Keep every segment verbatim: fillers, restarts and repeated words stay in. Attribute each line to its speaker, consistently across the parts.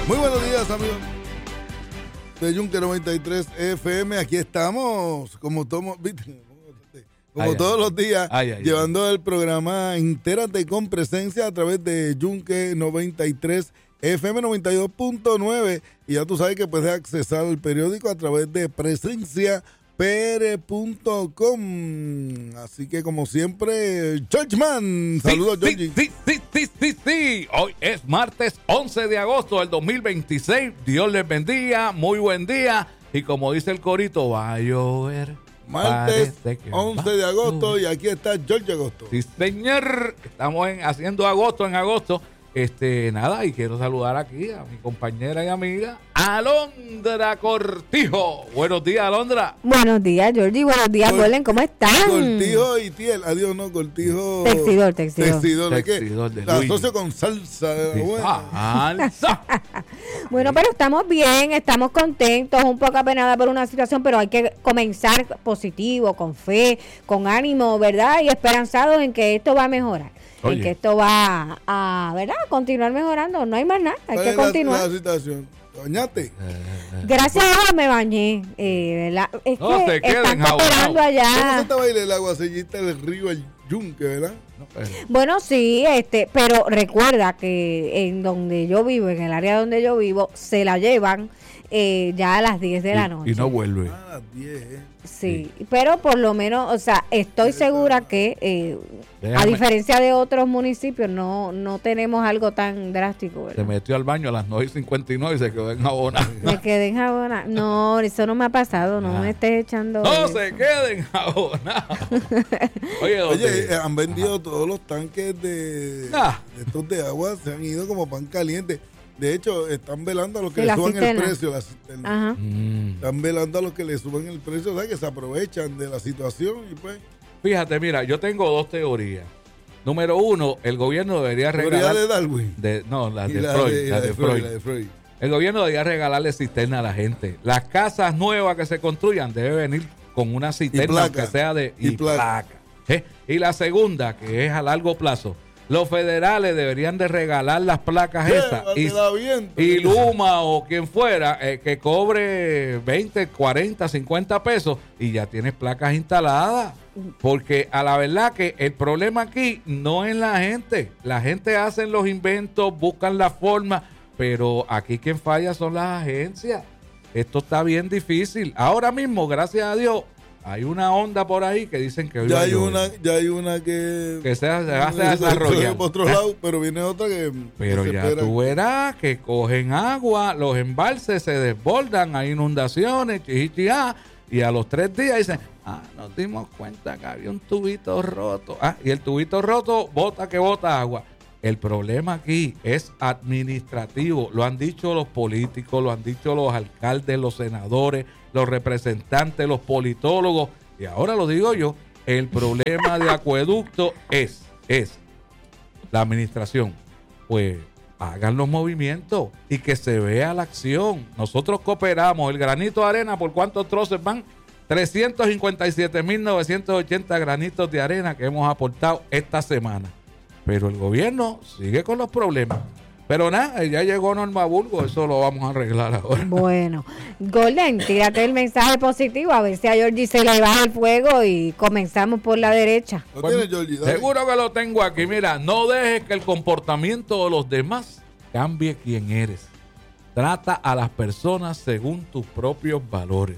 Speaker 1: Muy buenos días, amigos de Yunque noventa y tres F M. Aquí estamos, como, tomo, como ay, todos ay, los días, ay, ay, llevando ay. el programa Entérate con Presencia a través de Yunque noventa y tres F M noventa y dos punto nueve. Y ya tú sabes que puedes accesar al periódico a través de presencia p r punto com. Así que, como siempre, Churchman. Saludos,
Speaker 2: sí,
Speaker 1: Georgie.
Speaker 2: Sí, sí, sí, sí, sí. Hoy es martes once de agosto del dos mil veintiséis. Dios les bendiga. Muy buen día. Y como dice el corito, va a llover.
Speaker 1: Martes once de agosto y aquí está George Agosto.
Speaker 2: Sí, señor. Estamos en, haciendo agosto en agosto. Este, nada, y quiero saludar aquí a mi compañera y amiga Alondra Cortijo. Buenos días, Alondra.
Speaker 3: Buenos días, Georgie. Buenos días, Golden. ¿Cómo están?
Speaker 1: Cortijo y Tiel. Adiós, no, Cortijo.
Speaker 3: Texidor, texidor.
Speaker 1: Texidor, ¿de qué?
Speaker 2: Texidor de
Speaker 1: La
Speaker 2: Luigi.
Speaker 1: asocio con salsa.
Speaker 2: Sí, salsa.
Speaker 3: Bueno, pero estamos bien, estamos contentos, un poco apenadas por una situación, pero hay que comenzar positivo, con fe, con ánimo, ¿verdad? Y esperanzados en que esto va a mejorar. Oye. En que esto va a, ¿verdad? Continuar mejorando. No hay más nada, hay que continuar.
Speaker 1: La, la situación. ¿Bañaste?
Speaker 3: Gracias a Dios me bañé. Eh, la, es
Speaker 2: no
Speaker 3: que
Speaker 2: se queden
Speaker 3: están cooperando allá.
Speaker 1: ¿Cómo se te baila el agua sellita del río el Yunque, verdad? No, pero.
Speaker 3: Bueno, sí, este, pero recuerda que en donde yo vivo, en el área donde yo vivo, se la llevan eh, ya a las diez de la noche.
Speaker 2: Y no vuelve.
Speaker 1: Ah, a las diez, ¿eh?
Speaker 3: Sí, sí, pero por lo menos, o sea, estoy segura que eh, a diferencia de otros municipios no no tenemos algo tan drástico, ¿verdad?
Speaker 2: Se metió al baño a las nueve y cincuenta y nueve y se quedó en jabona.
Speaker 3: Me quedé en jabona. No, eso no me ha pasado, no ah. me estés echando.
Speaker 2: No
Speaker 3: eso.
Speaker 2: se queden jabona. Oye,
Speaker 1: Oye eh, han vendido Ajá. todos los tanques de, ah. de estos de agua, se han ido como pan caliente. De hecho, están velando a los que sí, le suban cisterna. el precio. La cisterna. Ajá. Mm. Están velando a los que le suban el precio, o sea, que se aprovechan de la situación y pues...
Speaker 2: Fíjate, mira, yo tengo dos teorías. Número uno, el gobierno debería regalar...
Speaker 1: ¿Teoría de Darwin?
Speaker 2: De, no, la de,
Speaker 1: la
Speaker 2: Freud,
Speaker 1: de,
Speaker 2: la
Speaker 1: la
Speaker 2: de,
Speaker 1: de
Speaker 2: Freud.
Speaker 1: Freud. La de Freud.
Speaker 2: El gobierno debería regalarle cisterna a la gente. Las casas nuevas que se construyan deben venir con una cisterna que sea de...
Speaker 1: Y, y placa.
Speaker 2: placa. ¿Eh? Y la segunda, que es a largo plazo... Los federales deberían de regalar las placas
Speaker 1: yeah,
Speaker 2: esas y, y Luma o quien fuera eh, que cobre veinte, cuarenta, cincuenta pesos y ya tienes placas instaladas. Porque a la verdad que el problema aquí no es la gente. La gente hace los inventos, buscan la forma, pero aquí quien falla son las agencias. Esto está bien difícil. Ahora mismo, gracias a Dios, hay una onda por ahí que dicen que hoy
Speaker 1: ya hay una ya hay una que
Speaker 2: que se, se hace desarrollar
Speaker 1: por otro lado, pero viene otra que
Speaker 2: pero
Speaker 1: que
Speaker 2: ya espera. Tú verás que cogen agua, los embalses se desbordan, hay inundaciones, chichichá, y a los tres días dicen, ah, nos dimos cuenta que había un tubito roto, ah, y el tubito roto bota que bota agua. El problema aquí es administrativo, lo han dicho los políticos, lo han dicho los alcaldes, los senadores, los representantes, los politólogos, y ahora lo digo yo, el problema de acueducto es, es la administración. Pues hagan los movimientos y que se vea la acción. Nosotros cooperamos, el granito de arena, ¿por cuántos troces van? trescientos cincuenta y siete mil novecientos ochenta granitos de arena que hemos aportado esta semana. Pero el gobierno sigue con los problemas. Pero nada, ya llegó Norma Burgos, eso lo vamos a arreglar ahora.
Speaker 3: Bueno, Golden, tírate el mensaje positivo, a ver si a Georgie se le baja el fuego y comenzamos por la derecha.
Speaker 1: ¿Lo tienes, Georgie?
Speaker 2: Seguro que lo tengo aquí. Mira, no dejes que el comportamiento de los demás cambie quién eres. Trata a las personas según tus propios valores.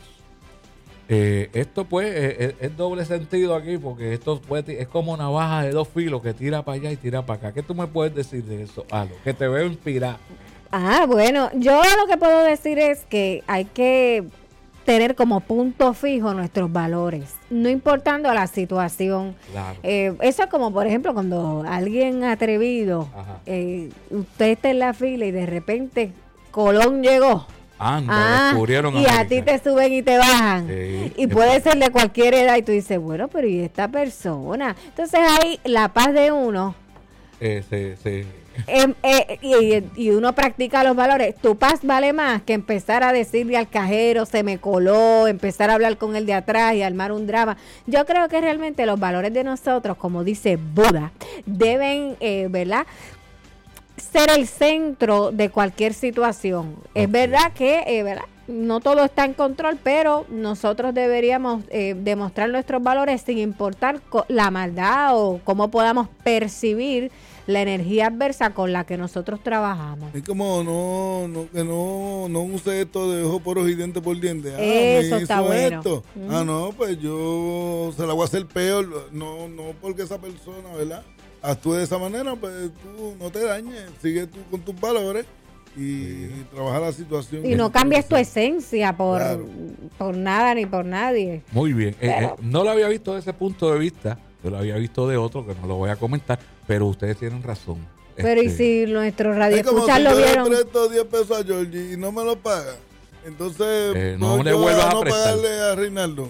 Speaker 2: Eh, esto pues es, es doble sentido aquí porque esto puede, es como una navaja de dos filos que tira para allá y tira para acá. ¿Qué tú me puedes decir de eso, Alo? Que te veo inspirado.
Speaker 3: Ah, bueno, yo lo que puedo decir es que hay que tener como punto fijo nuestros valores, no importando la situación.
Speaker 2: Claro.
Speaker 3: Eh, eso es como, por ejemplo, cuando alguien atrevido, eh, usted está en la fila y de repente Colón llegó.
Speaker 2: Anda,
Speaker 3: ah,
Speaker 2: descubrieron
Speaker 3: y
Speaker 2: América.
Speaker 3: A ti te suben y te bajan.
Speaker 2: Sí,
Speaker 3: y puede ser de cualquier edad y tú dices, bueno, pero ¿y esta persona? Entonces ahí la paz de uno.
Speaker 2: Eh, sí, sí.
Speaker 3: Eh, eh, y, y uno practica los valores. Tu paz vale más que empezar a decirle al cajero, se me coló, empezar a hablar con el de atrás y armar un drama. Yo creo que realmente los valores de nosotros, como dice Buda, deben, eh, ¿verdad?, ser el centro de cualquier situación. Okay. Es verdad que, eh, ¿verdad? No todo está en control, pero nosotros deberíamos eh, demostrar nuestros valores sin importar co- la maldad o cómo podamos percibir la energía adversa con la que nosotros trabajamos.
Speaker 1: Es como no, no que no, no use esto de ojo por ojo y diente por diente. Ah,
Speaker 3: eso está bueno.
Speaker 1: Esto. Uh-huh. Ah, no, pues yo se la voy a hacer peor. No, no porque esa persona, ¿verdad?, actúe de esa manera, pues tú no te dañes, sigue tú con tus valores. Y, y trabajar la situación.
Speaker 3: Y no cambies tu esencia por, claro. por nada ni por nadie.
Speaker 2: Muy bien. Eh, eh, no lo había visto desde ese punto de vista. Yo lo había visto de otro, que no lo voy a comentar. Pero ustedes tienen razón.
Speaker 3: Pero este, y si nuestros radioescuchas si lo vieron.
Speaker 1: Yo le presto diez pesos a Georgie y no me lo paga. Entonces,
Speaker 2: eh, no, no le vuelvas a,
Speaker 1: no
Speaker 2: prestar.
Speaker 1: pagarle a Reinaldo.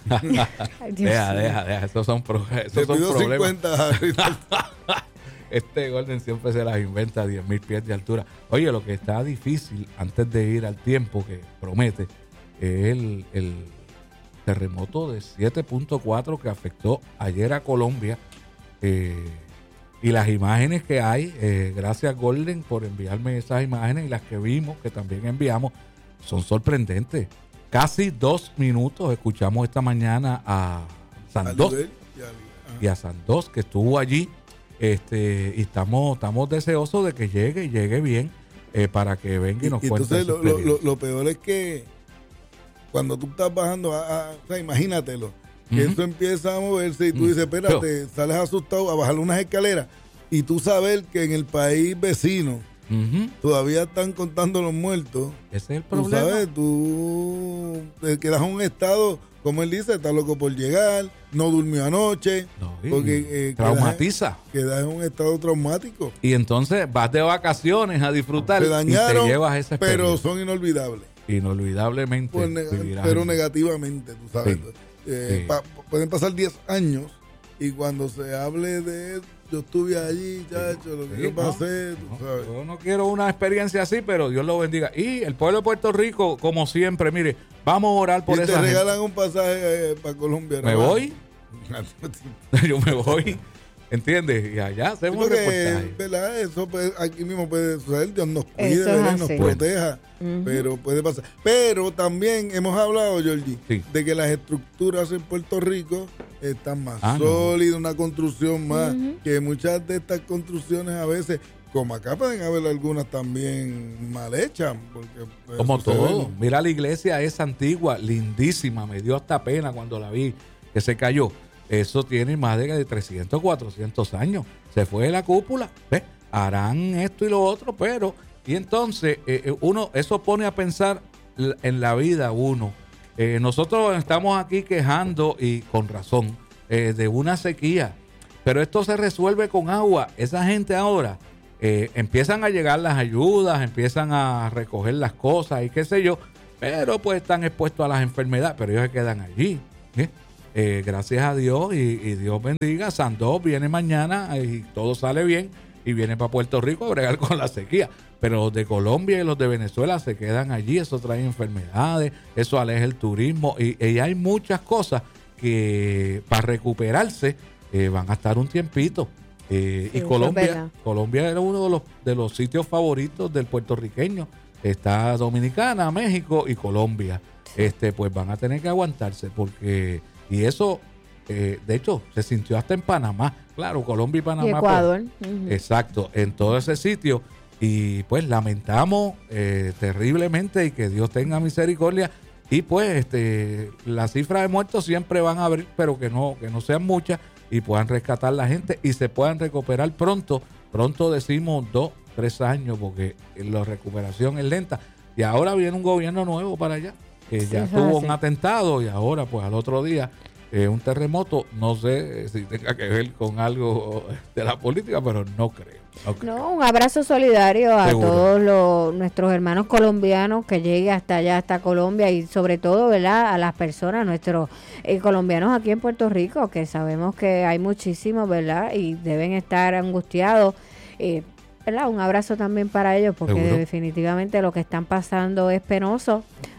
Speaker 2: deja, deja, deja. Esos son, pro, esos son problemas.
Speaker 1: cincuenta a Reinaldo.
Speaker 2: Este Golden siempre se las inventa a diez mil pies de altura. Oye, lo que está difícil antes de ir al tiempo que promete es el, el terremoto de siete punto cuatro que afectó ayer a Colombia. Eh, y las imágenes que hay, eh, gracias Golden por enviarme esas imágenes, y las que vimos, que también enviamos, son sorprendentes. Casi dos minutos escuchamos esta mañana a Sandoz y a Sandoz, que estuvo allí. Este, y estamos, estamos deseosos de que llegue y llegue bien eh, para que venga y nos y, cuente.
Speaker 1: Entonces, lo, lo, lo peor es que cuando tú estás bajando, a, a, o sea, imagínatelo, que uh-huh. eso empieza a moverse y tú uh-huh. dices, espérate, sales asustado a bajar unas escaleras y tú sabes que en el país vecino uh-huh. todavía están contando los muertos.
Speaker 2: Ese es el problema.
Speaker 1: Tú sabes, tú te quedas en un estado, como él dice, está loco por llegar, no durmió anoche,
Speaker 2: no,
Speaker 1: porque eh,
Speaker 2: traumatiza.
Speaker 1: Queda en un estado traumático.
Speaker 2: Y entonces vas de vacaciones a disfrutar.
Speaker 1: Se dañaron,
Speaker 2: y te llevas esa experiencia.
Speaker 1: Pero son inolvidables.
Speaker 2: Inolvidablemente.
Speaker 1: Pues neg- pero negativamente, tú sabes. Sí. Eh, sí. Pa- pueden pasar diez años y cuando se hable de yo estuve allí, chacho, lo que sí, yo pasé,
Speaker 2: no,
Speaker 1: tú sabes.
Speaker 2: Yo no quiero una experiencia así, pero Dios lo bendiga. Y el pueblo de Puerto Rico, como siempre, mire, vamos a orar por
Speaker 1: y
Speaker 2: esa
Speaker 1: te regalan
Speaker 2: gente.
Speaker 1: un pasaje eh, para Colombia.
Speaker 2: ¿Me ¿no? voy? Yo me voy. ¿Entiendes? Y allá hacemos
Speaker 1: sí,
Speaker 2: reportaje.
Speaker 1: ¿Verdad? Eso puede, aquí mismo puede suceder. Dios nos cuide, ¿verdad? Nos proteja. Uh-huh. Pero puede pasar. Pero también hemos hablado, Georgie, sí. de que las estructuras en Puerto Rico están más ah, sólidas, no. una construcción más. Uh-huh. Que muchas de estas construcciones a veces, como acá pueden haber algunas también mal hechas. Porque
Speaker 2: como todo. Mira, la iglesia es antigua, lindísima. Me dio hasta pena cuando la vi que se cayó. Eso tiene más de trescientos, cuatrocientos años. Se fue de la cúpula. ¿Ves? Harán esto y lo otro, pero... Y entonces, eh, uno, eso pone a pensar en la vida uno. Eh, nosotros estamos aquí quejando, y con razón, eh, de una sequía. Pero esto se resuelve con agua. Esa gente ahora eh, empiezan a llegar las ayudas, empiezan a recoger las cosas y qué sé yo. Pero pues están expuestos a las enfermedades. Pero ellos se quedan allí. ¿eh? Eh, gracias a Dios y, y Dios bendiga. Sandoz viene mañana y todo sale bien y viene para Puerto Rico a bregar con la sequía. Pero los de Colombia y los de Venezuela se quedan allí. Eso trae enfermedades, eso aleja el turismo y, y hay muchas cosas que para recuperarse eh, van a estar un tiempito. Eh, sí, y Colombia, Colombia era uno de los, de los sitios favoritos del puertorriqueño. Está Dominicana, México y Colombia. Este, pues van a tener que aguantarse porque... Y eso, eh, de hecho, se sintió hasta en Panamá. Claro, Colombia y Panamá.
Speaker 3: Y Ecuador.
Speaker 2: Pues, uh-huh. Exacto, en todo ese sitio. Y pues lamentamos eh, terriblemente y que Dios tenga misericordia. Y pues este las cifras de muertos siempre van a abrir, pero que no, que no sean muchas y puedan rescatar a la gente y se puedan recuperar pronto. Pronto decimos dos, tres años, porque la recuperación es lenta. Y ahora viene un gobierno nuevo para allá. Que sí, ya tuvo un atentado y ahora pues al otro día eh, un terremoto. No sé si tenga que ver con algo de la política, pero no creo. No, creo.
Speaker 3: No, un abrazo solidario a Seguro. todos los, nuestros hermanos colombianos que llegue hasta allá, hasta Colombia y sobre todo, ¿verdad?, a las personas, nuestros eh, colombianos aquí en Puerto Rico, que sabemos que hay muchísimos, ¿verdad?, y deben estar angustiados. Eh, ¿verdad? Un abrazo también para ellos porque Seguro. definitivamente lo que están pasando es penoso.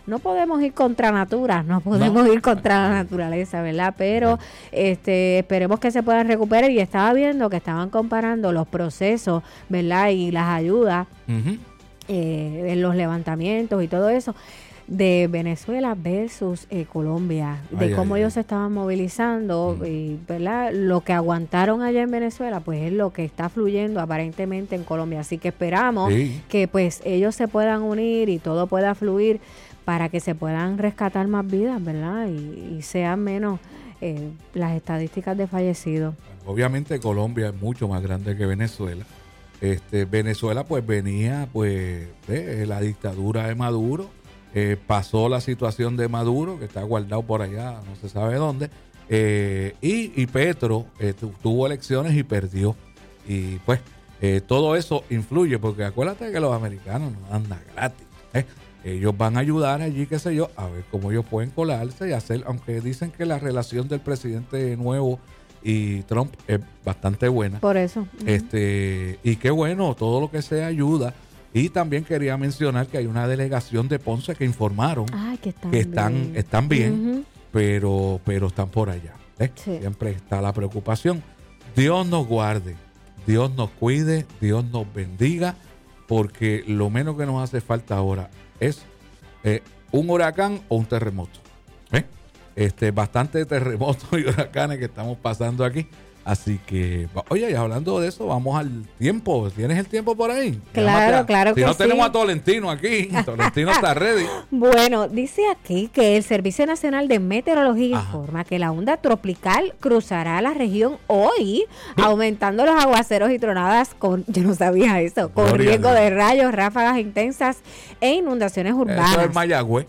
Speaker 3: no podemos ir contra natura, no podemos no. ir contra la naturaleza, ¿verdad? Pero no. este esperemos que se puedan recuperar. Y estaba viendo que estaban comparando los procesos, ¿verdad? Y las ayudas uh-huh. eh, en los levantamientos y todo eso de Venezuela versus eh, Colombia, de ay, cómo ay, ellos ay. se estaban movilizando mm. y, ¿verdad? Lo que aguantaron allá en Venezuela, pues es lo que está fluyendo aparentemente en Colombia. Así que esperamos sí. que pues ellos se puedan unir y todo pueda fluir para que se puedan rescatar más vidas, ¿verdad? Y, y sean menos eh, las estadísticas de fallecidos.
Speaker 2: Obviamente Colombia es mucho más grande que Venezuela. Este, Venezuela pues venía pues de la dictadura de Maduro. Eh, pasó la situación de Maduro, que está guardado por allá, no se sabe dónde, eh, y, y Petro eh, tu, tuvo elecciones y perdió. Y pues eh, todo eso influye, porque acuérdate que los americanos no andan gratis. ¿eh? Ellos van a ayudar allí, qué sé yo, a ver cómo ellos pueden colarse y hacer, aunque dicen que la relación del presidente nuevo y Trump es bastante buena.
Speaker 3: Por eso. Uh-huh.
Speaker 2: Este, y qué bueno, todo lo que sea ayuda. Y también quería mencionar que hay una delegación de Ponce que informaron
Speaker 3: Ay, que están
Speaker 2: que están
Speaker 3: bien,
Speaker 2: están bien
Speaker 3: uh-huh.
Speaker 2: pero, pero están por allá. ¿eh? Sí. Siempre está la preocupación. Dios nos guarde, Dios nos cuide, Dios nos bendiga, porque lo menos que nos hace falta ahora es eh, un huracán o un terremoto. ¿eh? Este, bastante terremotos y huracanes que estamos pasando aquí. Así que, oye, y hablando de eso, vamos al tiempo. ¿Tienes el tiempo por ahí?
Speaker 3: Claro, claro
Speaker 2: si
Speaker 3: que sí.
Speaker 2: Si no tenemos a Tolentino aquí, Tolentino está ready.
Speaker 3: Bueno, dice aquí que el Servicio Nacional de Meteorología Ajá. informa que la onda tropical cruzará la región hoy, ¿Sí? aumentando los aguaceros y tronadas con, yo no sabía eso, con Gloria riesgo de rayos, ráfagas intensas e inundaciones urbanas.
Speaker 2: Eso es Mayagüez.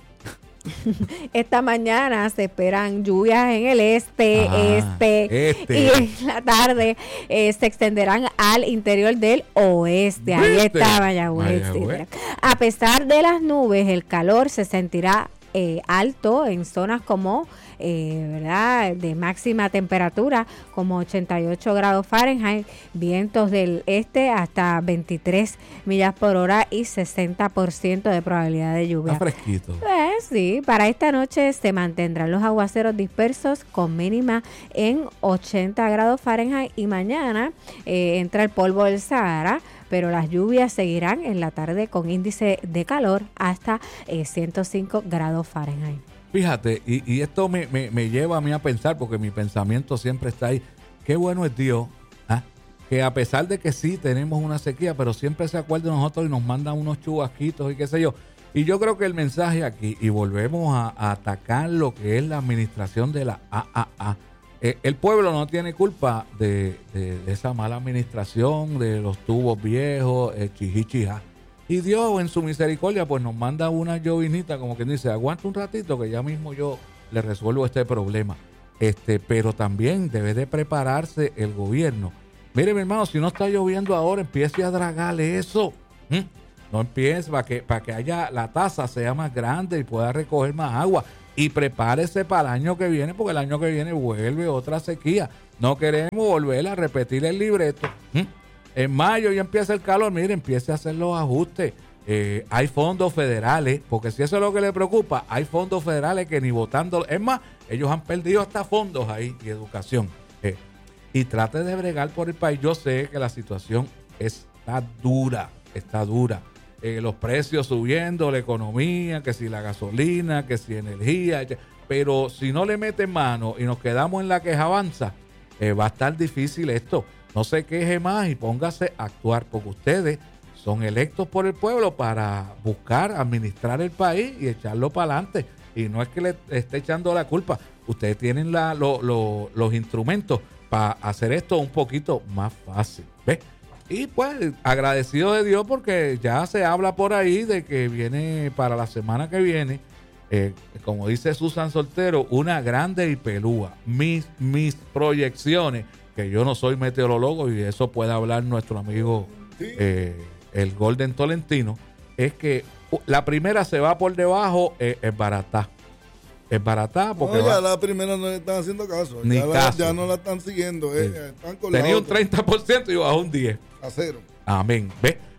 Speaker 3: Esta mañana se esperan lluvias en el este, ah, este, este y en la tarde eh, se extenderán al interior del oeste. Ahí está Mayagüez. Sí, a pesar de las nubes, el calor se sentirá eh, alto en zonas como Eh, ¿verdad? de máxima temperatura como ochenta y ocho grados Fahrenheit, vientos del este hasta veintitrés millas por hora y sesenta por ciento de probabilidad de lluvia.
Speaker 2: Está fresquito.
Speaker 3: Pues sí, para esta noche se mantendrán los aguaceros dispersos con mínima en ochenta grados Fahrenheit y mañana eh, entra el polvo del Sahara, pero las lluvias seguirán en la tarde con índice de calor hasta eh, ciento cinco grados Fahrenheit.
Speaker 2: Fíjate, y, y esto me, me, me lleva a mí a pensar, porque mi pensamiento siempre está ahí, qué bueno es Dios, ¿ah? que a pesar de que sí tenemos una sequía, pero siempre se acuerda de nosotros y nos manda unos chubasquitos y qué sé yo. Y yo creo que el mensaje aquí, y volvemos a, a atacar lo que es la administración de la A A A, eh, el pueblo no tiene culpa de, de, de esa mala administración, de los tubos viejos, eh, chijichija. Y Dios en su misericordia pues nos manda una llovinita, como quien dice, aguanta un ratito que ya mismo yo le resuelvo este problema. Este, pero también debe de prepararse el gobierno. Mire, mi hermano, si no está lloviendo ahora, empiece a dragarle eso. ¿Mm? No empiece para que, para que haya la taza sea más grande y pueda recoger más agua. Y prepárese para el año que viene, porque el año que viene vuelve otra sequía. No queremos volver a repetir el libreto. ¿Mm? En mayo ya empieza el calor, mire, empiece a hacer los ajustes. Eh, hay fondos federales, porque si eso es lo que le preocupa, hay fondos federales que ni votando, es más, ellos han perdido hasta fondos ahí y educación. Eh, y trate de bregar por el país. Yo sé que la situación está dura, está dura. Eh, los precios subiendo, la economía, que si la gasolina, que si energía, pero si no le meten mano y nos quedamos en la quejabanza, eh, va a estar difícil esto. No se queje más y póngase a actuar, porque ustedes son electos por el pueblo para buscar administrar el país y echarlo para adelante. Y no es que le esté echando la culpa. Ustedes tienen la, lo, lo, los instrumentos para hacer esto un poquito más fácil. ¿Ves? Y pues agradecido de Dios, porque ya se habla por ahí de que viene para la semana que viene, eh, como dice Susan Soltero, una grande y pelúa. Mis, mis proyecciones, que yo no soy meteorólogo y eso puede hablar nuestro amigo sí. eh, el Golden Tolentino, es que la primera se va por debajo, eh, es barata. Es barata porque
Speaker 1: no, ya
Speaker 2: va,
Speaker 1: la primera no le están haciendo caso.
Speaker 2: Ni
Speaker 1: ya,
Speaker 2: caso.
Speaker 1: La, ya no la están siguiendo. Eh,
Speaker 2: sí.
Speaker 1: están con
Speaker 2: Tenía
Speaker 1: la
Speaker 2: un treinta por ciento y bajó un diez por ciento.
Speaker 1: A cero.
Speaker 2: Amén. ¿Ves?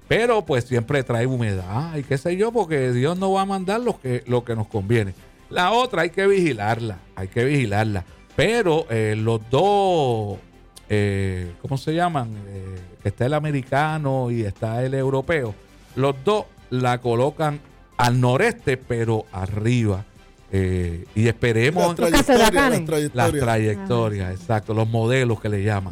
Speaker 2: pero pues siempre trae humedad y qué sé yo, porque Dios no va a mandar lo que, lo que nos conviene. La otra hay que vigilarla, hay que vigilarla. Pero eh, los dos, eh, ¿cómo se llaman? Eh, está el americano y está el europeo. Los dos la colocan al noreste, pero arriba. Eh, y esperemos
Speaker 1: las trayectorias, las
Speaker 2: trayectorias, las trayectorias, exacto, los modelos que le llaman.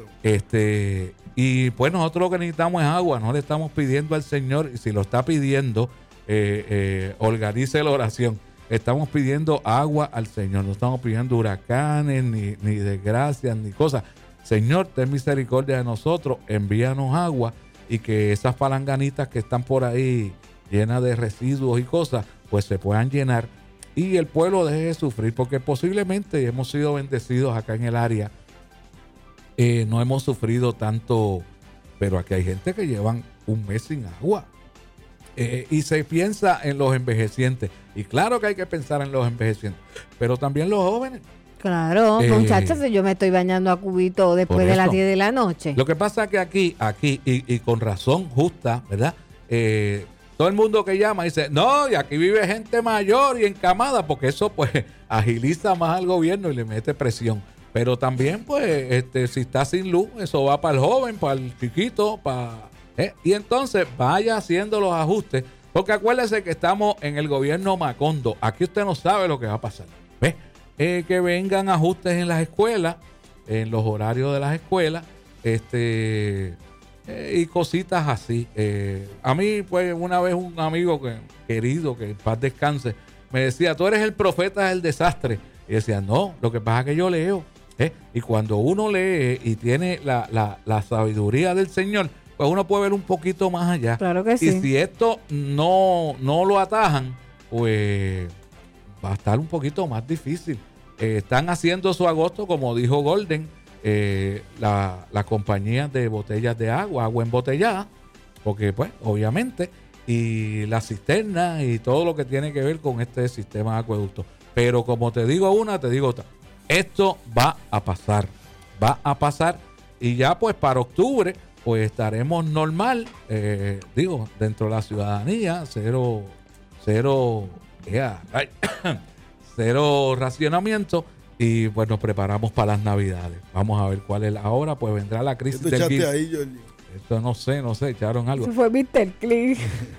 Speaker 2: Este, y pues nosotros lo que necesitamos es agua, no le estamos pidiendo al Señor, y si lo está pidiendo, eh, eh, organice la oración. Estamos pidiendo agua al Señor, no estamos pidiendo huracanes, ni, ni desgracias, ni cosas. Señor, ten misericordia de nosotros, envíanos agua y que esas palanganitas que están por ahí llenas de residuos y cosas, pues se puedan llenar y el pueblo deje de sufrir, porque posiblemente hemos sido bendecidos acá en el área, eh, no hemos sufrido tanto, pero aquí hay gente que llevan un mes sin agua. Eh, y se piensa en los envejecientes. Y claro que hay que pensar en los envejecientes, pero también los jóvenes.
Speaker 3: Claro, eh, muchachos, yo me estoy bañando a cubito después de las diez de la noche.
Speaker 2: Lo que pasa es que aquí, aquí, y, y con razón justa, ¿verdad? Eh, todo el mundo que llama dice, no, y aquí vive gente mayor y encamada, porque eso pues agiliza más al gobierno y le mete presión. Pero también, pues, este, si está sin luz, eso va para el joven, para el chiquito, para... ¿Eh? Y entonces vaya haciendo los ajustes, porque acuérdese que estamos en el gobierno Macondo. Aquí usted no sabe lo que va a pasar. ¿Ves? Eh, que vengan ajustes en las escuelas, en los horarios de las escuelas, este eh, y cositas así. Eh, a mí, pues, una vez un amigo que, querido, que en paz descanse, me decía, tú eres el profeta del desastre. Y decía, no, lo que pasa es que yo leo. ¿eh? Y cuando uno lee y tiene la, la, la sabiduría del Señor, pues uno puede ver un poquito más allá.
Speaker 3: Claro que sí.
Speaker 2: Y si esto no, no lo atajan, pues va a estar un poquito más difícil. Eh, están haciendo su agosto, como dijo Golden, eh, la, la compañía de botellas de agua, agua embotellada, porque pues obviamente, y la cisterna y todo lo que tiene que ver con este sistema de acueducto. Pero como te digo una, te digo otra. Esto va a pasar, va a pasar y ya pues para octubre pues estaremos normal, eh, digo, dentro de la ciudadanía, cero, cero, yeah, ay, cero racionamiento y pues nos preparamos para las navidades. Vamos a ver cuál es la hora, pues vendrá la crisis del
Speaker 1: guiso. Ahí,
Speaker 2: Esto no sé, no sé, echaron algo.
Speaker 3: Eso fue mister Clean.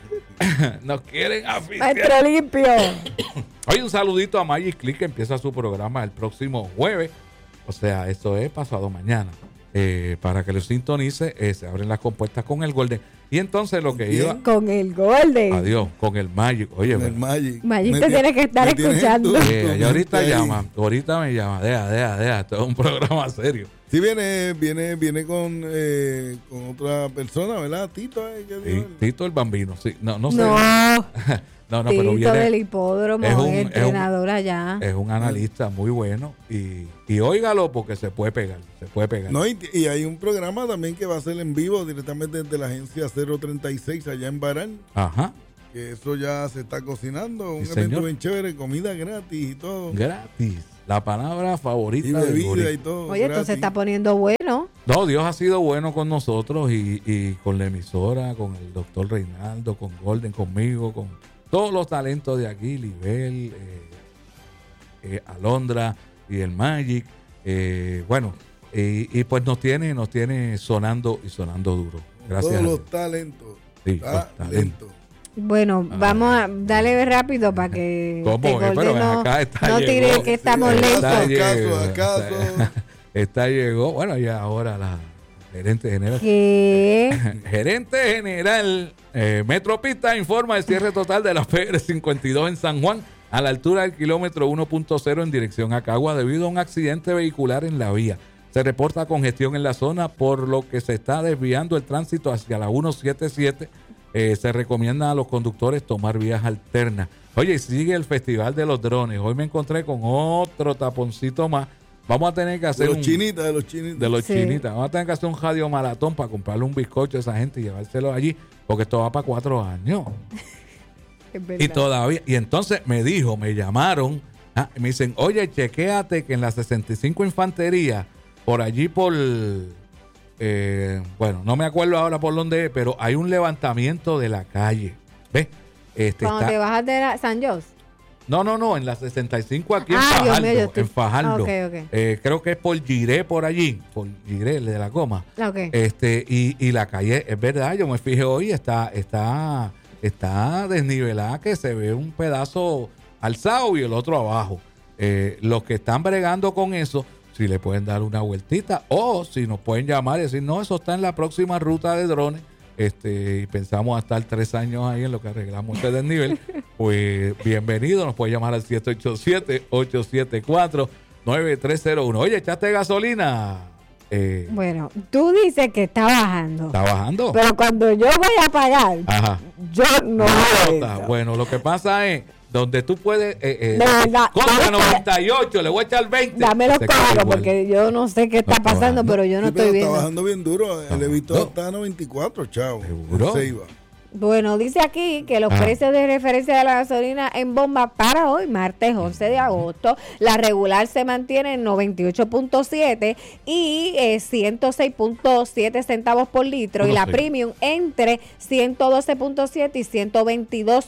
Speaker 2: Nos quieren asfixiar.
Speaker 3: Maestro limpio.
Speaker 2: Oye, un saludito a Magic Click, que empieza su programa el próximo jueves. O sea, eso es pasado mañana. Eh, para que lo sintonice, eh, se abren las compuertas con el Golden. Y entonces lo que
Speaker 3: Bien,
Speaker 2: iba...
Speaker 3: Con el Golden.
Speaker 2: Adiós, con el Magic. Oye,
Speaker 1: con el Magic.
Speaker 3: Magic te tiene que estar escuchando.
Speaker 2: Eh, y ahorita llama, ahorita me llama. Deja, deja, deja. Esto es un programa serio.
Speaker 1: Sí, viene, viene, viene con, eh, con otra persona, ¿verdad? Tito, eh, ¿qué
Speaker 2: sí, Tito el Bambino, sí. No, no sé.
Speaker 3: No.
Speaker 2: No, no,
Speaker 3: Tito
Speaker 2: pero viene,
Speaker 3: del hipódromo,
Speaker 2: es un,
Speaker 3: entrenador
Speaker 2: es un,
Speaker 3: allá.
Speaker 2: Es un analista muy bueno y, y óigalo porque se puede pegar, se puede pegar.
Speaker 1: No, y, y hay un programa también que va a ser en vivo directamente desde la agencia cero treinta y seis allá en Barán.
Speaker 2: Ajá.
Speaker 1: Que eso ya se está cocinando, un
Speaker 2: sí,
Speaker 1: evento
Speaker 2: señor.
Speaker 1: bien chévere, comida gratis y todo.
Speaker 2: Gratis. La palabra favorita
Speaker 1: y bebida
Speaker 2: de
Speaker 1: y todo.
Speaker 3: Oye,
Speaker 1: gratis.
Speaker 3: esto se está poniendo bueno.
Speaker 2: No, Dios ha sido bueno con nosotros y, y con la emisora, con el doctor Reinaldo, con Golden, conmigo, con todos los talentos de aquí, Libel, eh, eh, Alondra y el Magic. Eh, bueno, eh, y pues nos tiene, nos tiene sonando y sonando duro. Gracias.
Speaker 1: Todos los talentos.
Speaker 2: Sí, los talentos.
Speaker 3: Bueno, ah, vamos a darle rápido para que
Speaker 2: ¿Cómo?
Speaker 3: Te
Speaker 2: Pero
Speaker 3: no,
Speaker 2: acá está
Speaker 3: no tire
Speaker 2: llegó,
Speaker 3: que estamos
Speaker 1: sí,
Speaker 3: lentos.
Speaker 1: ¿Acaso, acaso?
Speaker 2: Esta llegó, bueno, y ahora la gerente general.
Speaker 3: ¿Qué?
Speaker 2: Gerente general eh, Metropista informa el cierre total de la P R cincuenta y dos en San Juan a la altura del kilómetro uno punto cero en dirección a Cagua debido a un accidente vehicular en la vía. Se reporta congestión en la zona por lo que se está desviando el tránsito hacia la ciento setenta y siete. Eh, se recomienda a los conductores tomar vías alternas. Oye, sigue el Festival de los Drones. Hoy me encontré con otro taponcito más. Vamos a tener que hacer
Speaker 1: de los
Speaker 2: un...
Speaker 1: chinitas, de los chinitas.
Speaker 2: De los
Speaker 3: sí.
Speaker 2: chinitas. Vamos a tener que hacer un radio maratón para comprarle un bizcocho a esa gente y llevárselo allí, porque esto va para cuatro años. Y todavía... Y entonces me dijo, me llamaron, ah, y me dicen, oye, chequéate que en la sesenta y cinco Infantería, por allí por... eh, bueno, no me acuerdo ahora por dónde es, pero hay un levantamiento de la calle. ¿Ves? Este,
Speaker 3: Cuando
Speaker 2: está,
Speaker 3: te bajas de la San José.
Speaker 2: No, no, no, en la sesenta y cinco aquí en
Speaker 3: Ah, Dios
Speaker 2: Fajardo.
Speaker 3: mío, yo estoy-
Speaker 2: En Fajardo.
Speaker 3: Okay, okay.
Speaker 2: Eh, creo que es por Giré, por allí. Por Giré, el de la goma.
Speaker 3: Okay.
Speaker 2: Este, y, y la calle, es verdad, yo me fijé hoy, está, está, está desnivelada, que se ve un pedazo alzado y el otro abajo. Eh, los que están bregando con eso, si le pueden dar una vueltita o si nos pueden llamar y decir, no, eso está en la próxima ruta de drones. Este, y pensamos a estar tres años ahí en lo que arreglamos ese desnivel, pues bienvenido, nos puede llamar al siete ocho siete, ocho siete cuatro, nueve tres cero uno. Oye, ¿echaste gasolina? Eh,
Speaker 3: Bueno, tú dices que está bajando.
Speaker 2: ¿Está bajando?
Speaker 3: Pero cuando yo voy a pagar,
Speaker 2: Ajá.
Speaker 3: yo no hago
Speaker 2: Está.
Speaker 3: eso.
Speaker 2: Bueno, lo que pasa es, donde tú puedes, eh, eh,
Speaker 3: De verdad,
Speaker 2: contra
Speaker 3: dame-
Speaker 2: noventa y ocho, le voy a echar veinte.
Speaker 3: Dámelo
Speaker 2: Se queda
Speaker 3: claro,
Speaker 2: igual.
Speaker 3: porque yo no sé qué está
Speaker 2: No está
Speaker 3: pasando,
Speaker 2: bajando.
Speaker 3: pero yo no
Speaker 1: Sí, pero
Speaker 3: estoy
Speaker 1: está
Speaker 3: viendo.
Speaker 1: bajando bien duro. El
Speaker 2: Está
Speaker 1: Evito
Speaker 2: bajando.
Speaker 1: está a noventa y cuatro, chavo.
Speaker 2: ¿Seguro?
Speaker 1: Se iba.
Speaker 3: Bueno, dice aquí que los
Speaker 2: Ah.
Speaker 3: precios de referencia de la gasolina en bomba para hoy, martes once de agosto, la regular se mantiene en noventa y ocho punto siete y eh, ciento seis punto siete centavos por litro, y la
Speaker 2: Sí.
Speaker 3: premium entre ciento doce punto siete y ciento veintidós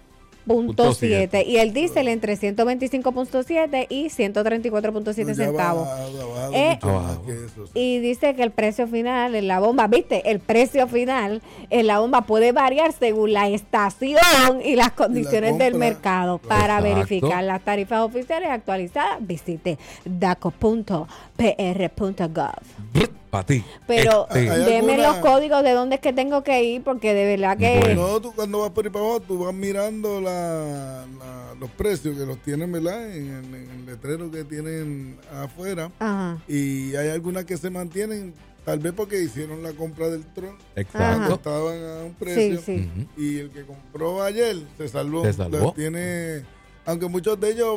Speaker 3: punto siete, y el diésel entre ciento veinticinco punto siete y ciento treinta y cuatro punto siete
Speaker 1: No, ya
Speaker 3: centavos.
Speaker 1: ha bajado, ha bajado
Speaker 3: Eh,
Speaker 1: mucho más
Speaker 2: Abajo.
Speaker 1: que eso, sí.
Speaker 3: Y dice que el precio final en la bomba, viste, el precio final en la bomba puede variar según la estación y las condiciones del
Speaker 1: compra.
Speaker 3: mercado. Para
Speaker 2: Exacto.
Speaker 3: verificar las tarifas oficiales actualizadas, visite daco punto p r punto gov.
Speaker 2: Para ti.
Speaker 3: Pero
Speaker 2: Este,
Speaker 1: ¿Hay
Speaker 3: deme
Speaker 1: alguna-
Speaker 3: los códigos de dónde es que tengo que ir, porque de verdad que...
Speaker 2: Bueno.
Speaker 1: No, tú cuando vas por ahí para abajo, tú vas mirando la, la- los precios que los tienen, ¿verdad? En, el- en el letrero que tienen afuera.
Speaker 3: Ajá.
Speaker 1: Y hay algunas que se mantienen, tal vez porque hicieron la compra del tron.
Speaker 2: Exacto.
Speaker 3: Ajá.
Speaker 1: Estaban a un
Speaker 3: Sí,
Speaker 1: precio.
Speaker 3: sí.
Speaker 2: Ujú.
Speaker 1: Y el que compró ayer se salvó.
Speaker 2: Se salvó.
Speaker 1: Los tiene, aunque muchos de ellos,